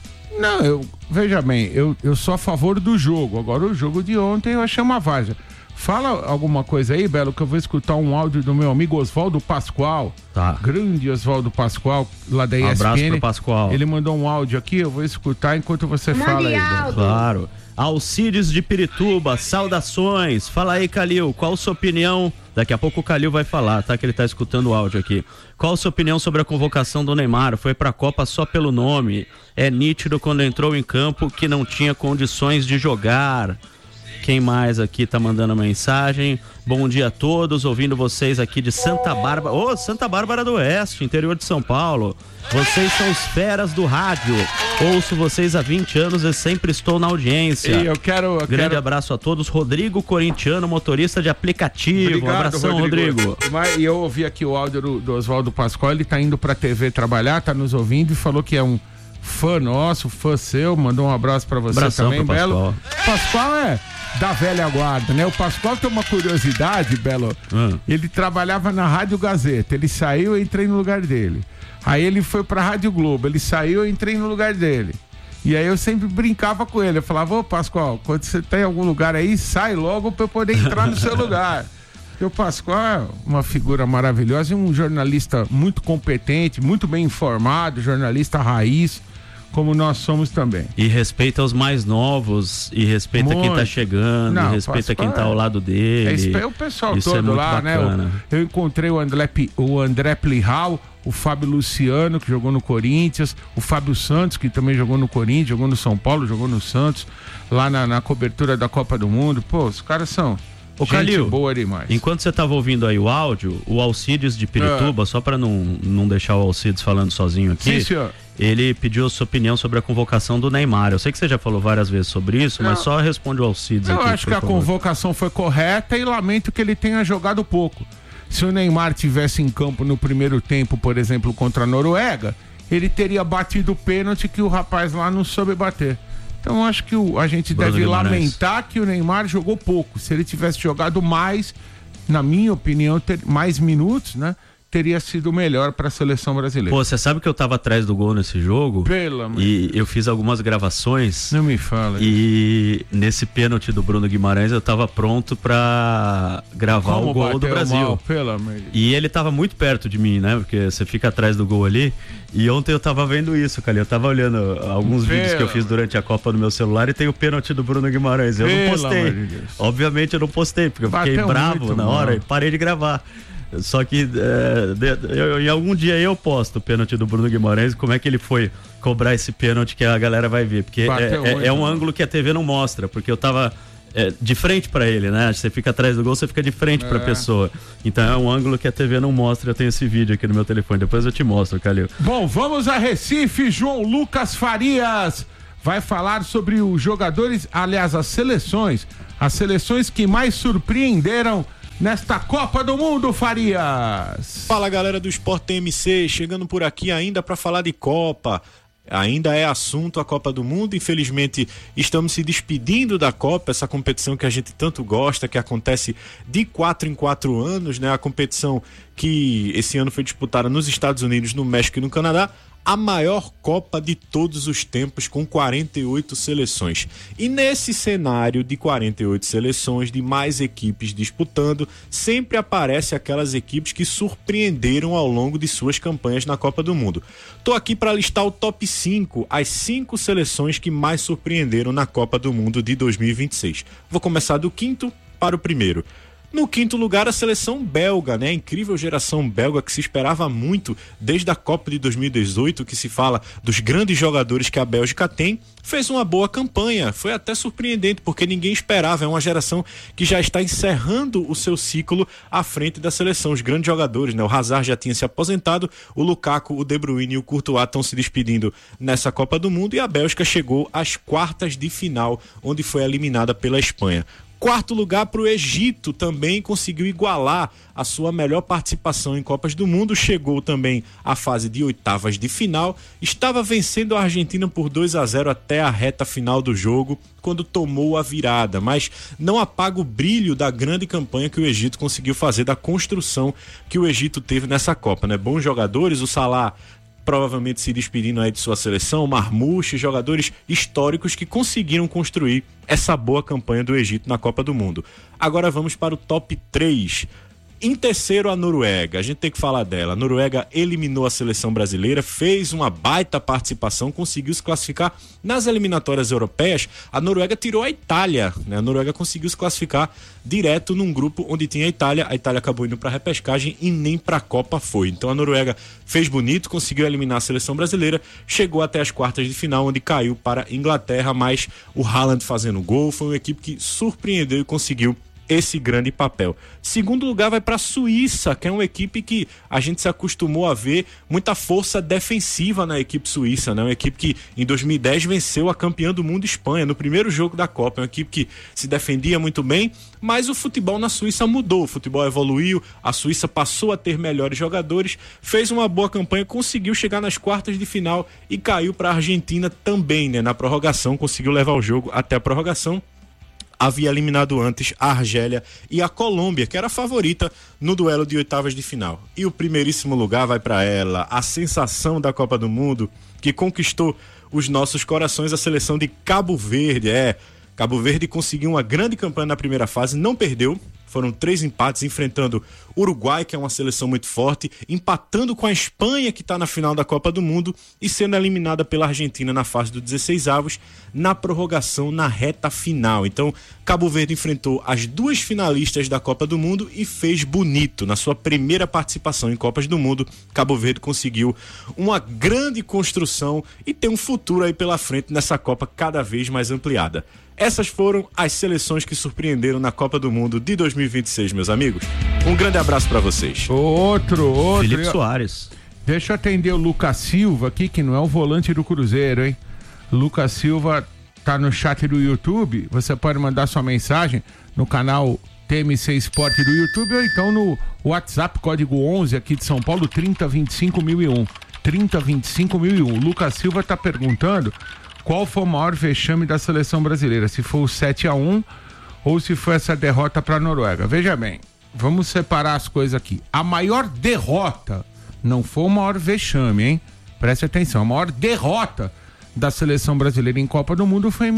Não, veja bem, eu sou a favor do jogo. Agora, o jogo de ontem eu achei uma várzea. Fala alguma coisa aí, Belo, que eu vou escutar um áudio do meu amigo Oswaldo Pascoal. Tá. Grande Oswaldo Pascoal, lá da ESPN. Um abraço pro Pascoal. Ele mandou um áudio aqui, eu vou escutar enquanto você fala aí, Belo. Claro. Alcides de Pirituba, saudações. Fala aí, Calil, qual a sua opinião? Daqui a pouco o Calil vai falar, tá? Que ele tá escutando o áudio aqui. Qual a sua opinião sobre a convocação do Neymar? Foi pra Copa só pelo nome. É nítido quando entrou em campo que não tinha condições de jogar. Quem mais aqui tá mandando mensagem? Bom dia a todos, ouvindo vocês aqui de Santa Bárbara. Santa Bárbara do Oeste, interior de São Paulo. Vocês são os feras do rádio. Ouço vocês há 20 anos e sempre estou na audiência. E eu quero... Abraço a todos. Rodrigo Corintiano, motorista de aplicativo. Obrigado, abração, Rodrigo. E eu ouvi aqui o áudio do Oswaldo Pascoal, ele tá indo pra TV trabalhar, tá nos ouvindo e falou que é um fã nosso, fã seu, mandou um abraço pra você. Abração também, Belo. Pascoal é da velha guarda, né? O Pascoal tem uma curiosidade, Belo. Ele trabalhava na Rádio Gazeta, ele saiu, eu entrei no lugar dele. Aí ele foi pra Rádio Globo, ele saiu, eu entrei no lugar dele. E aí eu sempre brincava com ele, eu falava, ô Pascoal, quando você tá em algum lugar aí, sai logo pra eu poder entrar no seu lugar. Porque o Pascoal é uma figura maravilhosa e um jornalista muito competente, muito bem informado, jornalista raiz, como nós somos também. E respeita os mais novos, e respeita quem tá chegando, e respeita quem tá ao lado dele. É o pessoal todo lá, bacana, né? Eu encontrei o André Plihal, o Fábio Luciano, que jogou no Corinthians, o Fábio Santos, que também jogou no Corinthians, jogou no São Paulo, jogou no Santos, lá na cobertura da Copa do Mundo. Pô, os caras são... Ô, Calil, boa demais. Enquanto você tava ouvindo aí o áudio, o Alcides de Pirituba, só para não deixar o Alcides falando sozinho aqui. Sim, senhor. Ele pediu a sua opinião sobre a convocação do Neymar. Eu sei que você já falou várias vezes sobre isso, mas só responde o Alcides aqui. Eu acho que a convocação foi correta e lamento que ele tenha jogado pouco. Se o Neymar tivesse em campo no primeiro tempo, por exemplo, contra a Noruega, ele teria batido o pênalti que o rapaz lá não soube bater. Então acho que a gente deve lamentar que o Neymar jogou pouco. Se ele tivesse jogado mais, na minha opinião, mais minutos, né? Teria sido melhor para a seleção brasileira. Pô, você sabe que eu tava atrás do gol nesse jogo? Pelo amor. E eu fiz algumas gravações. Não me fala. E nesse pênalti do Bruno Guimarães eu tava pronto para gravar o gol do Brasil. Mal, pelo amor. E ele tava muito perto de mim, né? Porque você fica atrás do gol ali. E ontem eu tava vendo isso, cara. Eu tava olhando alguns vídeos que eu fiz durante a Copa no meu celular e tem o pênalti do Bruno Guimarães. Eu não postei. Obviamente eu não postei, porque eu fiquei bravo na hora e parei de gravar. Só que em algum dia eu posto o pênalti do Bruno Guimarães, como é que ele foi cobrar esse pênalti que a galera vai ver, porque é um ângulo que a TV não mostra, porque eu tava de frente para ele, né? Você fica atrás do gol, você fica de frente para a pessoa. Então é um ângulo que a TV não mostra. Eu tenho esse vídeo aqui no meu telefone, depois eu te mostro, Calil. Bom, vamos a Recife. João Lucas Farias vai falar sobre os jogadores, aliás, as seleções que mais surpreenderam nesta Copa do Mundo, Farias. Fala, galera do Sport TMC, chegando por aqui ainda para falar de Copa. Ainda é assunto a Copa do Mundo. Infelizmente estamos se despedindo da Copa, essa competição que a gente tanto gosta, que acontece de 4 em 4 anos, né? A competição que esse ano foi disputada nos Estados Unidos, no México e no Canadá. A maior Copa de todos os tempos, com 48 seleções. E nesse cenário de 48 seleções, de mais equipes disputando, sempre aparecem aquelas equipes que surpreenderam ao longo de suas campanhas na Copa do Mundo. Tô aqui para listar o top 5, as 5 seleções que mais surpreenderam na Copa do Mundo de 2026. Vou começar do quinto para o primeiro. No quinto lugar, a seleção belga, né? A incrível geração belga que se esperava muito desde a Copa de 2018, que se fala dos grandes jogadores que a Bélgica tem, fez uma boa campanha. Foi até surpreendente, porque ninguém esperava. É uma geração que já está encerrando o seu ciclo à frente da seleção. Os grandes jogadores, né? O Hazard já tinha se aposentado, o Lukaku, o De Bruyne e o Courtois estão se despedindo nessa Copa do Mundo, e a Bélgica chegou às quartas de final, onde foi eliminada pela Espanha. Quarto lugar para o Egito, também conseguiu igualar a sua melhor participação em Copas do Mundo, chegou também à fase de oitavas de final, estava vencendo a Argentina por 2-0 até a reta final do jogo, quando tomou a virada, mas não apaga o brilho da grande campanha que o Egito conseguiu fazer, da construção que o Egito teve nessa Copa, né? Bons jogadores, o Salah provavelmente se despedindo aí de sua seleção, Marmouche, jogadores históricos que conseguiram construir essa boa campanha do Egito na Copa do Mundo. Agora vamos para o top 3. Em terceiro, a Noruega. A gente tem que falar dela. A Noruega eliminou a seleção brasileira, fez uma baita participação, conseguiu se classificar nas eliminatórias europeias. A Noruega tirou a Itália, né? A Noruega conseguiu se classificar direto num grupo onde tinha a Itália. A Itália acabou indo para a repescagem e nem para a Copa foi. Então a Noruega fez bonito, conseguiu eliminar a seleção brasileira, chegou até as quartas de final, onde caiu para a Inglaterra, mas o Haaland fazendo gol. Foi uma equipe que surpreendeu e conseguiu esse grande papel. Segundo lugar vai para a Suíça, que é uma equipe que a gente se acostumou a ver muita força defensiva na equipe suíça, né? Uma equipe que em 2010 venceu a campeã do mundo, Espanha, no primeiro jogo da Copa. É uma equipe que se defendia muito bem, mas o futebol na Suíça mudou, o futebol evoluiu, a Suíça passou a ter melhores jogadores, fez uma boa campanha, conseguiu chegar nas quartas de final e caiu para a Argentina também, né? Na prorrogação, conseguiu levar o jogo até a prorrogação. Havia eliminado antes a Argélia e a Colômbia, que era a favorita no duelo de oitavas de final. E o primeiríssimo lugar vai para ela, a sensação da Copa do Mundo, que conquistou os nossos corações, a seleção de Cabo Verde. Cabo Verde conseguiu uma grande campanha na primeira fase, não perdeu. Foram 3 empates, enfrentando o Uruguai, que é uma seleção muito forte, empatando com a Espanha, que está na final da Copa do Mundo, e sendo eliminada pela Argentina na fase do 16avos, na prorrogação, na reta final. Então, Cabo Verde enfrentou as 2 finalistas da Copa do Mundo e fez bonito. Na sua primeira participação em Copas do Mundo, Cabo Verde conseguiu uma grande construção e tem um futuro aí pela frente nessa Copa cada vez mais ampliada. Essas foram as seleções que surpreenderam na Copa do Mundo de 2026, meus amigos. Um grande abraço para vocês. Outro. Felipe Soares. Deixa eu atender o Lucas Silva aqui, que não é o volante do Cruzeiro, hein? Lucas Silva tá no chat do YouTube. Você pode mandar sua mensagem no canal TMC Esporte do YouTube ou então no WhatsApp, código 11 aqui de São Paulo, 3025.001. 3025.001. Lucas Silva tá perguntando qual foi o maior vexame da seleção brasileira, se foi o 7-1 ou se foi essa derrota para a Noruega. Veja bem, vamos separar as coisas aqui. A maior derrota não foi o maior vexame, hein? Preste atenção, a maior derrota da seleção brasileira em Copa do Mundo foi em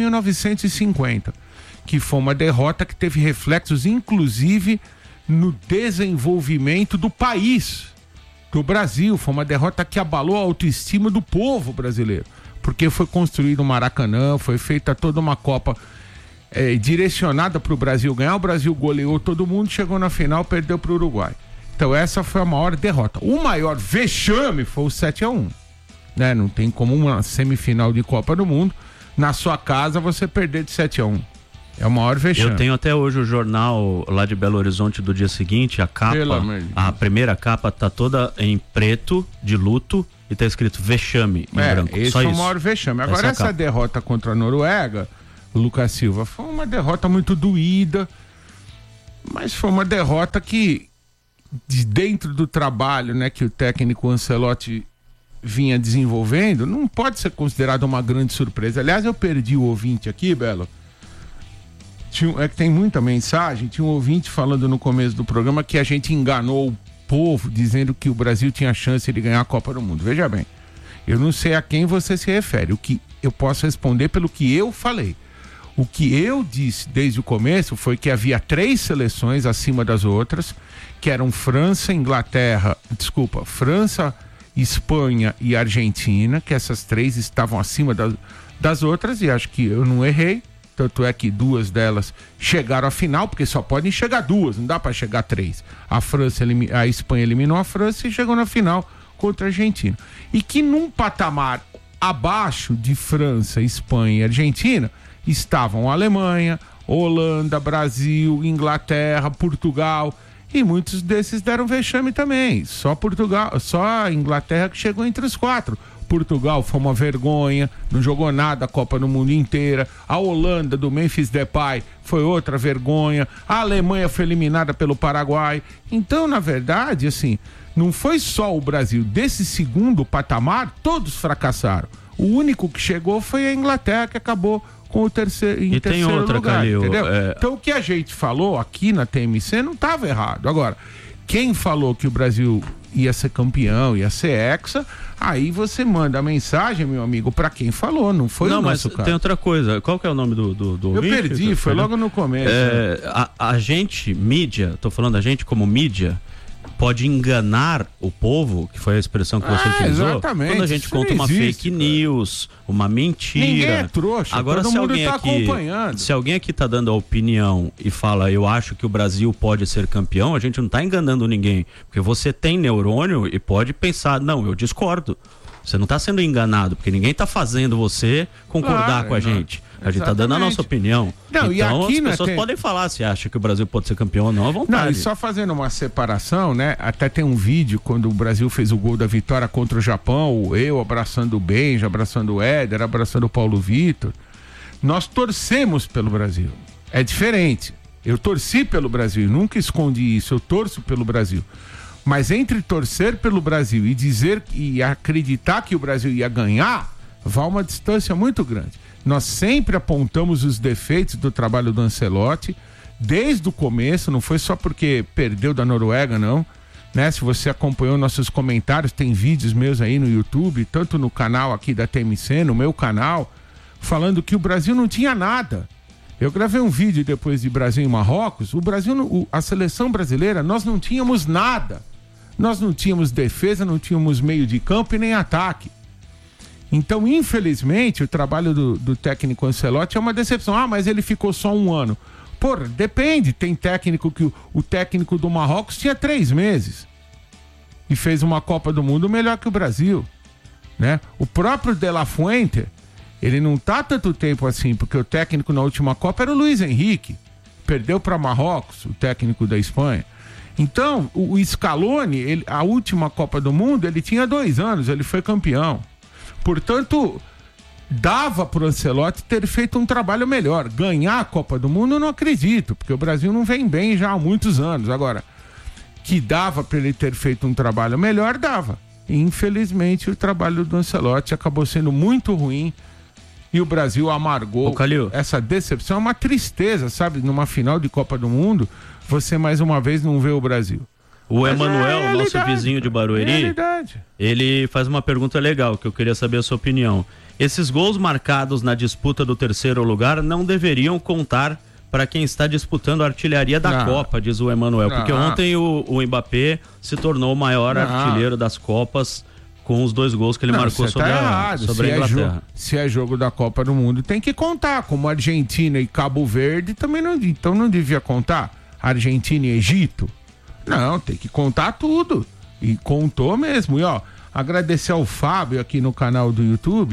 1950, que foi uma derrota que teve reflexos, inclusive, no desenvolvimento do país, do Brasil. Foi uma derrota que abalou a autoestima do povo brasileiro, porque foi construído o Maracanã, foi feita toda uma Copa direcionada para o Brasil ganhar. O Brasil goleou todo mundo, chegou na final, perdeu para o Uruguai. Então essa foi a maior derrota. O maior vexame foi o 7-1. Né? Não tem como uma semifinal de Copa do Mundo, na sua casa, você perder de 7-1. É o maior vexame. Eu tenho até hoje o jornal lá de Belo Horizonte do dia seguinte, a capa, a primeira capa tá toda em preto, de luto, e tá escrito vexame em branco. Esse foi o maior vexame. Agora, essa derrota contra a Noruega, o Lucas Silva, foi uma derrota muito doída, mas foi uma derrota que, de dentro do trabalho, né, que o técnico Ancelotti vinha desenvolvendo, não pode ser considerada uma grande surpresa. Aliás, eu perdi o ouvinte aqui, Belo. É que tem muita mensagem. Tinha um ouvinte falando no começo do programa que a gente enganou o povo dizendo que o Brasil tinha chance de ganhar a Copa do Mundo. Veja bem, eu não sei a quem você se refere. O que eu posso responder pelo que eu falei. O que eu disse desde o começo foi que havia 3 seleções acima das outras, que eram França, Espanha e Argentina, que essas 3 estavam acima das outras, e acho que eu não errei. Tanto é que 2 delas chegaram à final, porque só podem chegar 2, não dá para chegar 3. A Espanha eliminou a França e chegou na final contra a Argentina. E que num patamar abaixo de França, Espanha e Argentina estavam a Alemanha, Holanda, Brasil, Inglaterra, Portugal, e muitos desses deram vexame também. Só a Inglaterra que chegou entre os 4. Portugal foi uma vergonha, não jogou nada a Copa no mundo inteira. A Holanda do Memphis Depay foi outra vergonha. A Alemanha foi eliminada pelo Paraguai. Então, na verdade, assim, não foi só o Brasil. Desse segundo patamar, todos fracassaram. O único que chegou foi a Inglaterra, que acabou com o terceiro lugar, Calil, entendeu? Então, o que a gente falou aqui na TMC não estava errado. Agora, quem falou que o Brasil ia ser campeão, ia ser hexa, aí você manda a mensagem, meu amigo, pra quem falou, não foi o nosso caso. Tem outra coisa, qual que é o nome do Eu ouvinte? Perdi, foi logo no começo. A gente, mídia, tô falando a gente como mídia, pode enganar o povo, que foi a expressão que você utilizou, exatamente. Quando a gente conta uma fake news, uma mentira. Ninguém é trouxa, agora, todo mundo tá acompanhando. Se alguém aqui tá dando a opinião e fala, eu acho que o Brasil pode ser campeão, a gente não tá enganando ninguém, porque você tem neurônio e pode pensar, não, eu discordo. Você não tá sendo enganado, porque ninguém tá fazendo você concordar com a gente. A gente tá dando a nossa opinião. Não, então, e aqui as pessoas podem falar se acha que o Brasil pode ser campeão ou não, à vontade. Não, e só fazendo uma separação, né? Até tem um vídeo quando o Brasil fez o gol da vitória contra o Japão, eu abraçando o Benja, abraçando o Éder, abraçando o Paulo Vitor. Nós torcemos pelo Brasil. É diferente. Eu torci pelo Brasil, nunca escondi isso, eu torço pelo Brasil. Mas entre torcer pelo Brasil e dizer e acreditar que o Brasil ia ganhar, vai uma distância muito grande. Nós sempre apontamos os defeitos do trabalho do Ancelotti, desde o começo, não foi só porque perdeu da Noruega, não. Né? Se você acompanhou nossos comentários, tem vídeos meus aí no YouTube, tanto no canal aqui da TMC, no meu canal, falando que o Brasil não tinha nada. Eu gravei um vídeo depois de Brasil e Marrocos, a seleção brasileira, nós não tínhamos nada. Nós não tínhamos defesa, não tínhamos meio de campo e nem ataque. Então, infelizmente, o trabalho do técnico Ancelotti é uma decepção. Ah, mas ele ficou só 1 ano. Pô, depende. Tem técnico que o técnico do Marrocos tinha 3 meses. E fez uma Copa do Mundo melhor que o Brasil. Né? O próprio De La Fuente, ele não tá tanto tempo assim, porque o técnico na última Copa era o Luiz Henrique. Perdeu para Marrocos, o técnico da Espanha. Então, o Scaloni, a última Copa do Mundo, ele tinha 2 anos, ele foi campeão. Portanto, dava para o Ancelotti ter feito um trabalho melhor. Ganhar a Copa do Mundo eu não acredito, porque o Brasil não vem bem já há muitos anos. Agora, que dava para ele ter feito um trabalho melhor, dava. E, infelizmente, o trabalho do Ancelotti acabou sendo muito ruim e o Brasil amargou essa decepção. É uma tristeza, sabe? Numa final de Copa do Mundo, você mais uma vez não vê o Brasil. O Emanuel, nosso vizinho de Barueri, ele faz uma pergunta legal, que eu queria saber a sua opinião. Esses gols marcados na disputa do 3º lugar não deveriam contar para quem está disputando a artilharia da Copa, diz o Emanuel. Porque ontem o Mbappé se tornou o maior artilheiro das Copas com os 2 gols que ele marcou sobre a Inglaterra. Se é jogo da Copa do Mundo, tem que contar. Como Argentina e Cabo Verde, também não devia contar. Argentina e Egito. Não, tem que contar tudo. E contou mesmo. E agradecer ao Fábio aqui no canal do YouTube,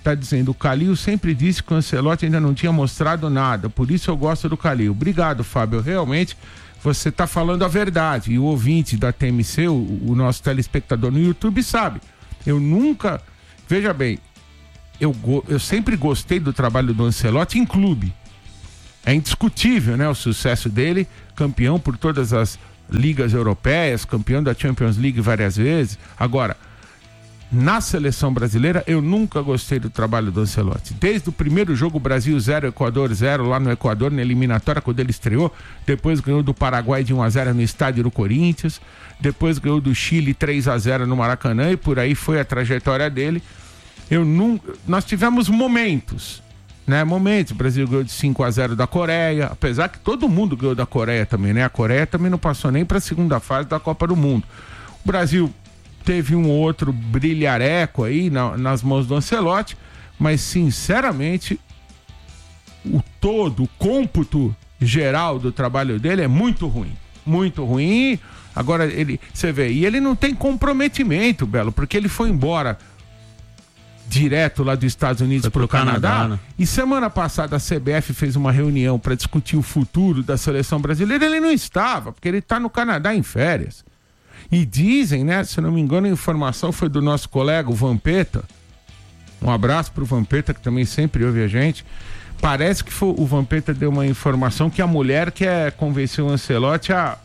Tá dizendo, o Calil sempre disse que o Ancelotti ainda não tinha mostrado nada, por isso eu gosto do Calil. Obrigado, Fábio, realmente você tá falando a verdade, e o ouvinte da TMC, o nosso telespectador no YouTube sabe, eu nunca, veja bem, eu sempre gostei do trabalho do Ancelotti em clube, é indiscutível, né, o sucesso dele, campeão por todas as ligas europeias, campeão da Champions League várias vezes. Agora, na seleção brasileira, eu nunca gostei do trabalho do Ancelotti. Desde o primeiro jogo, Brasil 0, Equador 0, lá no Equador, na eliminatória, quando ele estreou. Depois ganhou do Paraguai de 1-0 no estádio do Corinthians. Depois ganhou do Chile 3-0 no Maracanã, e por aí foi a trajetória dele. Nós tivemos momentos, né? Momentos. O Brasil ganhou de 5-0 da Coreia, apesar que todo mundo ganhou da Coreia também, né? A Coreia também não passou nem para a segunda fase da Copa do Mundo. O Brasil teve um ou outro brilhareco aí nas mãos do Ancelotti, mas sinceramente o cômputo geral do trabalho dele é muito ruim. Agora você vê, e ele não tem comprometimento, Belo, porque ele foi embora direto lá dos Estados Unidos para o Canadá, né? E semana passada a CBF fez uma reunião para discutir o futuro da seleção brasileira. Ele não estava, porque ele está no Canadá em férias. E dizem, né, se não me engano, a informação foi do nosso colega, o Vampeta. Um abraço pro Vampeta, que também sempre ouve a gente. Parece que o Vampeta deu uma informação que a mulher quer convencer o Ancelotti a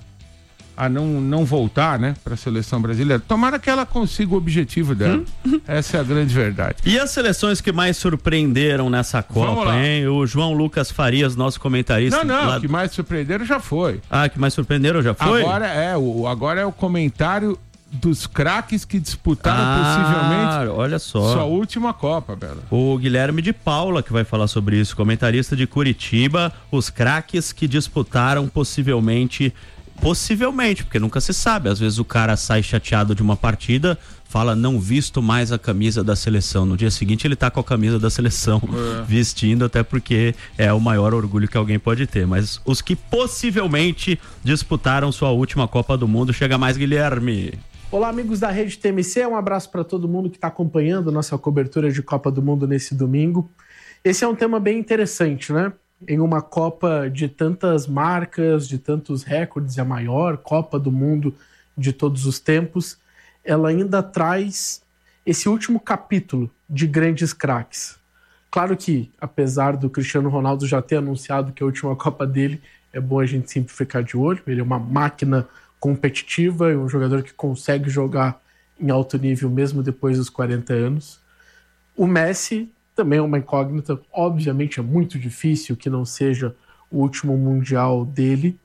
não voltar, né, para a seleção brasileira. Tomara que ela consiga o objetivo dela. Essa é a grande verdade. E as seleções que mais surpreenderam nessa Copa, hein? O João Lucas Farias, nosso comentarista. Não, que mais surpreenderam já foi. Ah, que mais surpreenderam já foi? Agora é o comentário dos craques que disputaram possivelmente olha só, sua última Copa, Bela. O Guilherme de Paula que vai falar sobre isso, comentarista de Curitiba, os craques que disputaram possivelmente, porque nunca se sabe, às vezes o cara sai chateado de uma partida, fala, não visto mais a camisa da seleção, no dia seguinte ele tá com a camisa da seleção vestindo, até porque é o maior orgulho que alguém pode ter, mas os que possivelmente disputaram sua última Copa do Mundo, chega mais, Guilherme. Olá, amigos da Rede TMC, um abraço para todo mundo que está acompanhando nossa cobertura de Copa do Mundo nesse domingo. Esse é um tema bem interessante, né? Em uma Copa de tantas marcas, de tantos recordes, a maior Copa do Mundo de todos os tempos, ela ainda traz esse último capítulo de grandes craques. Claro que, apesar do Cristiano Ronaldo já ter anunciado que a última Copa dele, é bom a gente sempre ficar de olho, ele é uma máquina competitiva, é um jogador que consegue jogar em alto nível mesmo depois dos 40 anos. O Messi também é uma incógnita, obviamente é muito difícil que não seja o último Mundial dele,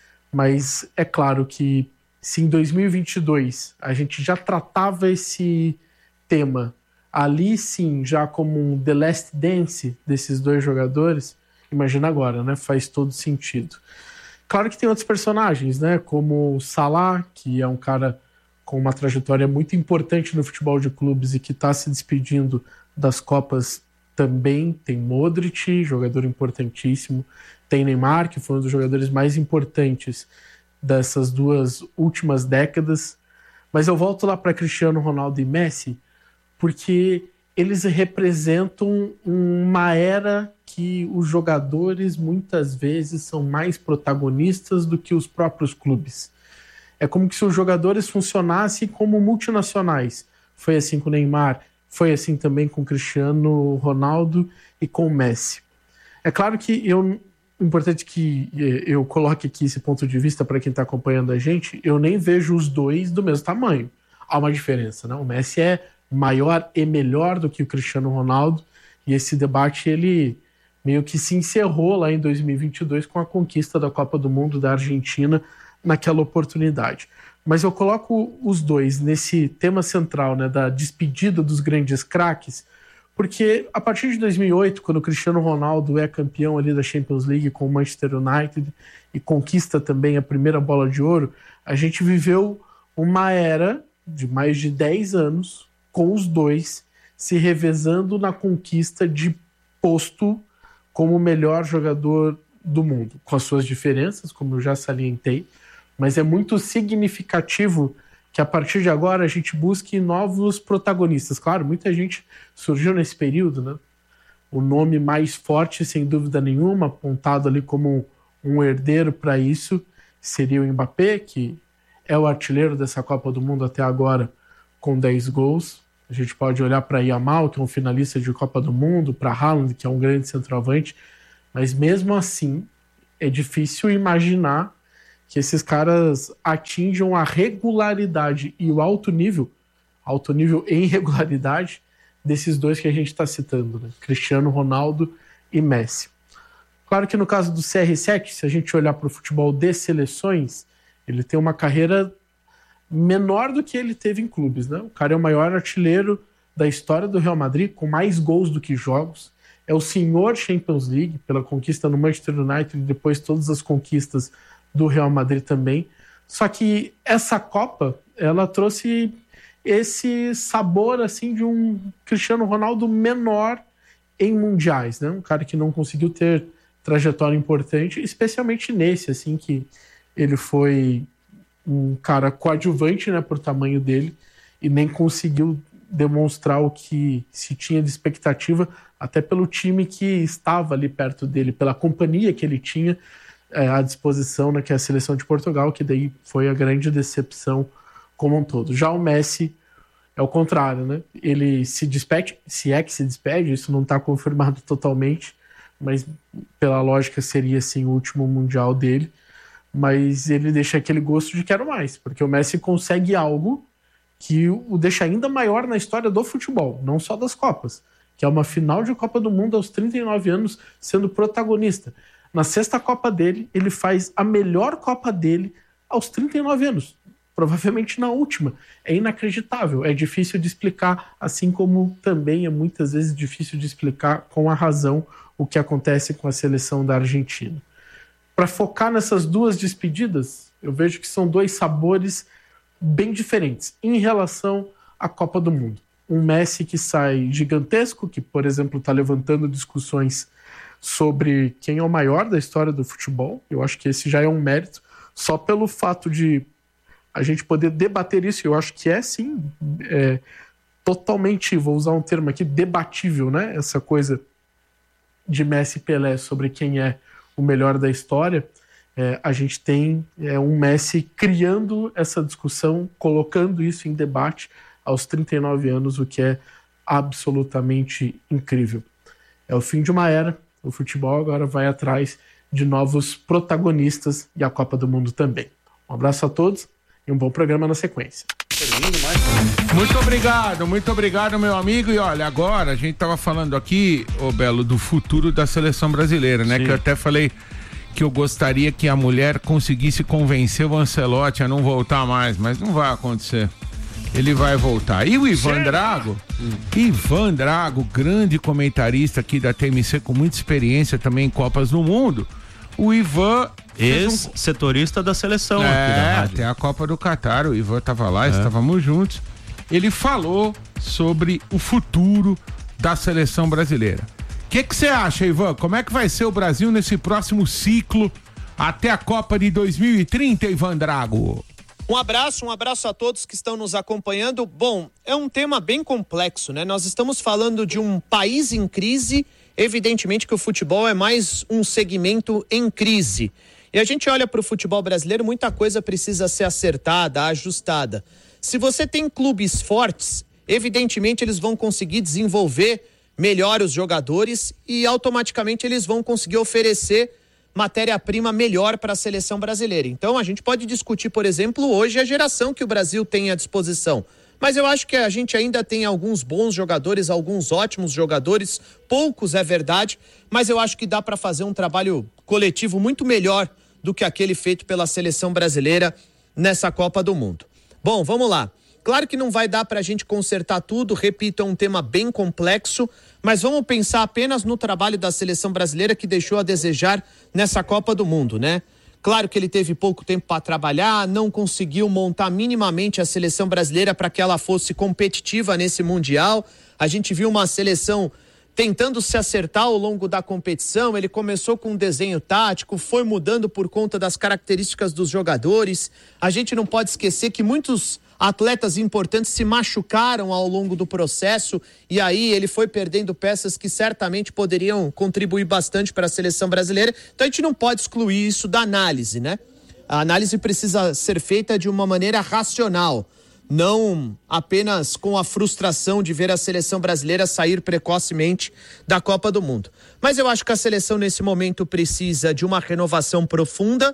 mas é claro que se em 2022 a gente já tratava esse tema ali sim já como um The Last Dance desses dois jogadores, imagina agora, né? Faz todo sentido. Claro que tem outros personagens, né? Como o Salah, que é um cara com uma trajetória muito importante no futebol de clubes e que está se despedindo das Copas também. Tem Modric, jogador importantíssimo. Tem Neymar, que foi um dos jogadores mais importantes dessas duas últimas décadas. Mas eu volto lá para Cristiano Ronaldo e Messi, porque eles representam uma era que os jogadores muitas vezes são mais protagonistas do que os próprios clubes. É como se os jogadores funcionassem como multinacionais. Foi assim com o Neymar, foi assim também com o Cristiano Ronaldo e com o Messi. É claro que importante que eu coloque aqui esse ponto de vista para quem está acompanhando a gente, eu nem vejo os dois do mesmo tamanho. Há uma diferença, né? O Messi é maior e melhor do que o Cristiano Ronaldo, e esse debate ele meio que se encerrou lá em 2022 com a conquista da Copa do Mundo da Argentina naquela oportunidade. Mas eu coloco os dois nesse tema central, né, da despedida dos grandes craques, porque a partir de 2008, quando o Cristiano Ronaldo é campeão ali da Champions League com o Manchester United e conquista também a primeira bola de ouro, a gente viveu uma era de mais de 10 anos com os dois se revezando na conquista de posto como o melhor jogador do mundo, com as suas diferenças, como eu já salientei, mas é muito significativo que a partir de agora a gente busque novos protagonistas. Claro, muita gente surgiu nesse período, né? O nome mais forte, sem dúvida nenhuma, apontado ali como um herdeiro para isso, seria o Mbappé, que é o artilheiro dessa Copa do Mundo até agora, com 10 gols. A gente pode olhar para Yamal, que é um finalista de Copa do Mundo, para Haaland, que é um grande centroavante, mas mesmo assim é difícil imaginar que esses caras atinjam a regularidade e o alto nível em regularidade, desses dois que a gente está citando, né? Cristiano Ronaldo e Messi. Claro que no caso do CR7, se a gente olhar para o futebol de seleções, ele tem uma carreira menor do que ele teve em clubes, né? O cara é o maior artilheiro da história do Real Madrid, com mais gols do que jogos. É o senhor Champions League, pela conquista no Manchester United e depois todas as conquistas do Real Madrid também. Só que essa Copa, ela trouxe esse sabor assim de um Cristiano Ronaldo menor em mundiais, né? Um cara que não conseguiu ter trajetória importante, especialmente nesse, assim, que ele foi um cara coadjuvante, né, por tamanho dele, e nem conseguiu demonstrar o que se tinha de expectativa, até pelo time que estava ali perto dele, pela companhia que ele tinha à disposição, né, que é a seleção de Portugal, que daí foi a grande decepção como um todo. Já o Messi é o contrário, né? Ele se despede, se é que se despede, isso não está confirmado totalmente, mas pela lógica seria assim o último mundial dele, mas ele deixa aquele gosto de quero mais, porque o Messi consegue algo que o deixa ainda maior na história do futebol, não só das Copas, que é uma final de Copa do Mundo aos 39 anos sendo protagonista. Na sexta Copa dele, ele faz a melhor Copa dele aos 39 anos, provavelmente na última. É inacreditável, é difícil de explicar, assim como também é muitas vezes difícil de explicar com a razão o que acontece com a seleção da Argentina. Para focar nessas duas despedidas, eu vejo que são dois sabores bem diferentes em relação à Copa do Mundo. Um Messi que sai gigantesco, que, por exemplo, está levantando discussões sobre quem é o maior da história do futebol. Eu acho que esse já é um mérito, só pelo fato de a gente poder debater isso. Eu acho que é, sim, totalmente, vou usar um termo aqui, debatível, né? Essa coisa de Messi e Pelé sobre quem é o melhor da história. A gente tem um Messi criando essa discussão, colocando isso em debate aos 39 anos, o que é absolutamente incrível. É o fim de uma era, o futebol agora vai atrás de novos protagonistas e a Copa do Mundo também. Um abraço a todos e um bom programa na sequência. Muito obrigado, meu amigo. E olha, agora a gente tava falando aqui, ô Belo, do futuro da seleção brasileira, né? Sim. Que eu até falei que eu gostaria que a mulher conseguisse convencer o Ancelotti a não voltar mais, mas não vai acontecer. Ele vai voltar. E o Ivan Drago? Ivan Drago, grande comentarista aqui da TMC, com muita experiência também em Copas do Mundo. O Ivan... Ex-setorista da seleção aqui da rádio. Até a Copa do Catar, o Ivan estava lá, estávamos juntos. Ele falou sobre o futuro da seleção brasileira. O que você acha, Ivan? Como é que vai ser o Brasil nesse próximo ciclo até a Copa de 2030, Ivan Drago? Um abraço a todos que estão nos acompanhando. Bom, é um tema bem complexo, né? Nós estamos falando de um país em crise, evidentemente que o futebol é mais um segmento em crise. E a gente olha para o futebol brasileiro, muita coisa precisa ser acertada, ajustada. Se você tem clubes fortes, evidentemente eles vão conseguir desenvolver melhor os jogadores e automaticamente eles vão conseguir oferecer matéria-prima melhor para a seleção brasileira. Então a gente pode discutir, por exemplo, hoje a geração que o Brasil tem à disposição. Mas eu acho que a gente ainda tem alguns bons jogadores, alguns ótimos jogadores, poucos é verdade, mas eu acho que dá para fazer um trabalho coletivo muito melhor do que aquele feito pela seleção brasileira nessa Copa do Mundo. Bom, vamos lá. Claro que não vai dar para a gente consertar tudo, repito, é um tema bem complexo, mas vamos pensar apenas no trabalho da seleção brasileira que deixou a desejar nessa Copa do Mundo, né? Claro que ele teve pouco tempo para trabalhar, não conseguiu montar minimamente a seleção brasileira para que ela fosse competitiva nesse Mundial. A gente viu uma seleção tentando se acertar ao longo da competição. Ele começou com um desenho tático, foi mudando por conta das características dos jogadores. A gente não pode esquecer que muitos atletas importantes se machucaram ao longo do processo e aí ele foi perdendo peças que certamente poderiam contribuir bastante para a seleção brasileira. Então a gente não pode excluir isso da análise, né? A análise precisa ser feita de uma maneira racional, não apenas com a frustração de ver a seleção brasileira sair precocemente da Copa do Mundo. Mas eu acho que a seleção nesse momento precisa de uma renovação profunda.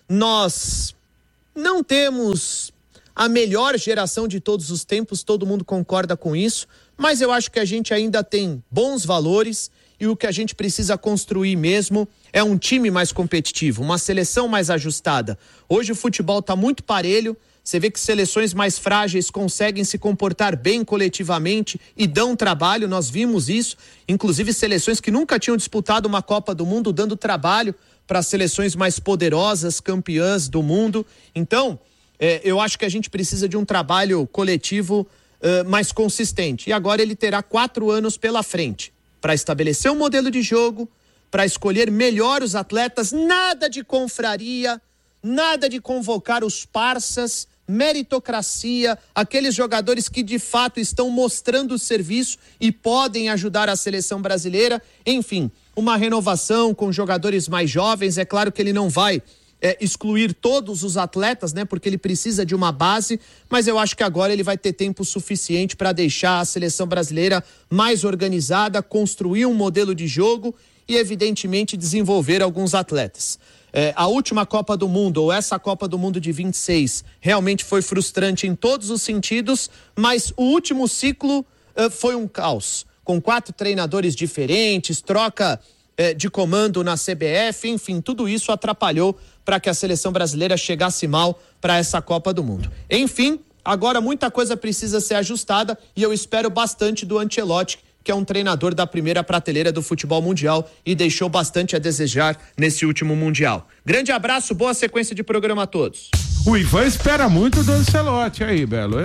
Nós não temos a melhor geração de todos os tempos, todo mundo concorda com isso, mas eu acho que a gente ainda tem bons valores e o que a gente precisa construir mesmo é um time mais competitivo, uma seleção mais ajustada. Hoje o futebol está muito parelho. Você vê que seleções mais frágeis conseguem se comportar bem coletivamente e dão trabalho, nós vimos isso, inclusive seleções que nunca tinham disputado uma Copa do Mundo dando trabalho para seleções mais poderosas, campeãs do mundo. Então, eu acho que a gente precisa de um trabalho coletivo mais consistente. E agora ele terá 4 anos pela frente para estabelecer um modelo de jogo, para escolher melhor os atletas, nada de confraria, nada de convocar os parças, meritocracia, aqueles jogadores que de fato estão mostrando o serviço e podem ajudar a seleção brasileira. Enfim, uma renovação com jogadores mais jovens. É claro que ele não vai excluir todos os atletas, né? Porque ele precisa de uma base, mas eu acho que agora ele vai ter tempo suficiente para deixar a seleção brasileira mais organizada, construir um modelo de jogo e, evidentemente, desenvolver alguns atletas. A última Copa do Mundo, ou essa Copa do Mundo de 26, realmente foi frustrante em todos os sentidos, mas o último ciclo foi um caos, com 4 treinadores diferentes, troca de comando na CBF, enfim, tudo isso atrapalhou para que a seleção brasileira chegasse mal para essa Copa do Mundo. Enfim, agora muita coisa precisa ser ajustada e eu espero bastante do Ancelotti, que é um treinador da primeira prateleira do futebol mundial e deixou bastante a desejar nesse último Mundial. Grande abraço, boa sequência de programa a todos. O Ivan espera muito do Ancelotti aí, Belo.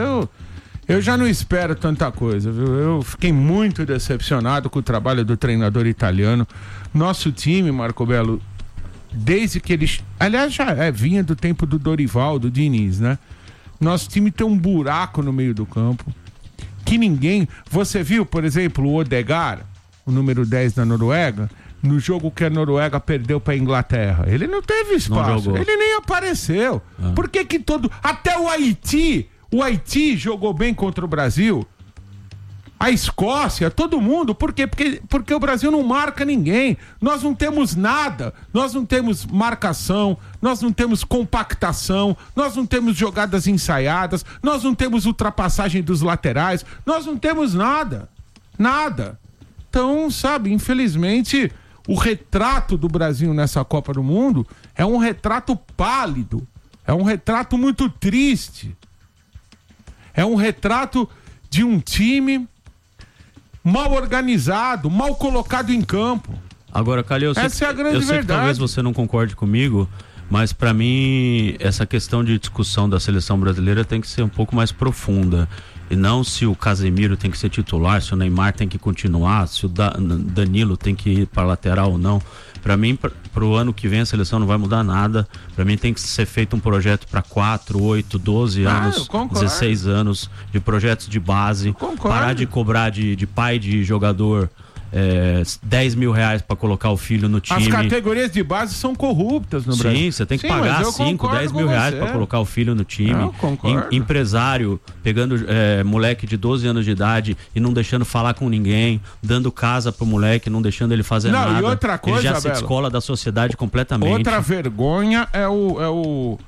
Eu já não espero tanta coisa, viu? Eu fiquei muito decepcionado com o trabalho do treinador italiano. Nosso time, Marco Belo, desde que ele... Aliás, já vinha do tempo do Dorival, do Diniz, né? Nosso time tem um buraco no meio do campo. Que ninguém... Você viu, por exemplo, o Odegaard, o número 10 da Noruega, no jogo que a Noruega perdeu para a Inglaterra. Ele não teve espaço, ele nem apareceu. Por que que todo... Até o Haiti jogou bem contra o Brasil. A Escócia, todo mundo. Por quê? Porque o Brasil não marca ninguém. Nós não temos nada. Nós não temos marcação, nós não temos compactação, nós não temos jogadas ensaiadas, nós não temos ultrapassagem dos laterais, nós não temos nada. Nada. Então, sabe, infelizmente, o retrato do Brasil nessa Copa do Mundo é um retrato pálido. É um retrato muito triste. É um retrato de um time mal organizado, mal colocado em campo. Agora, Calil, essa é a grande verdade. Eu sei que talvez você não concorde comigo, mas para mim essa questão de discussão da seleção brasileira tem que ser um pouco mais profunda. E não se o Casemiro tem que ser titular, se o Neymar tem que continuar, se o Danilo tem que ir para lateral ou não. Para mim, para o ano que vem a seleção não vai mudar nada. Para mim tem que ser feito um projeto para 4, 8, 12 anos, 16 anos de projetos de base. Parar de cobrar de pai de jogador 10 mil reais para colocar o filho no time. As categorias de base são corruptas no Brasil. Sim, você tem que pagar 5, 10 mil reais para colocar o filho no time. Empresário pegando moleque de 12 anos de idade e não deixando falar com ninguém, dando casa pro moleque, não deixando ele fazer nada. E outra coisa, ele já se descola da sociedade completamente. Outra vergonha é o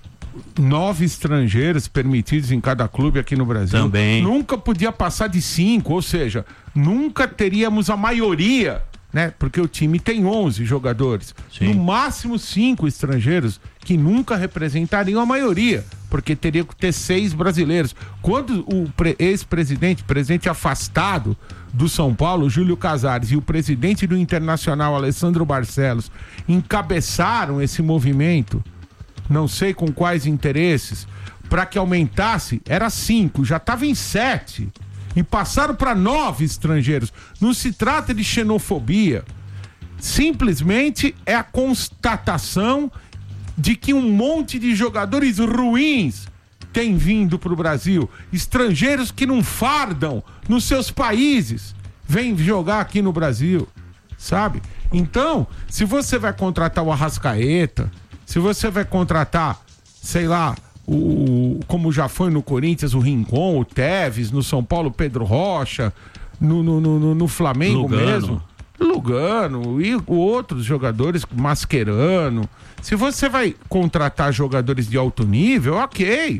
9 estrangeiros permitidos em cada clube aqui no Brasil. Também. Nunca podia passar de 5, ou seja, nunca teríamos a maioria, né? Porque o time tem 11 jogadores. Sim. No máximo 5 estrangeiros que nunca representariam a maioria, porque teria que ter 6 brasileiros. Quando o presidente afastado do São Paulo, Júlio Casares, e o presidente do Internacional, Alessandro Barcelos, encabeçaram esse movimento, não sei com quais interesses, para que aumentasse, era 5, já estava em 7 e passaram para 9 estrangeiros. Não se trata de xenofobia, simplesmente é a constatação de que um monte de jogadores ruins tem vindo pro Brasil. Estrangeiros que não fardam nos seus países vêm jogar aqui no Brasil, sabe? Então, se você vai contratar o Arrascaeta, se você vai contratar, sei lá, como já foi no Corinthians, o Rincon, o Tevez, no São Paulo, Pedro Rocha, no Flamengo mesmo, Lugano e outros jogadores, Mascherano. Se você vai contratar jogadores de alto nível, ok,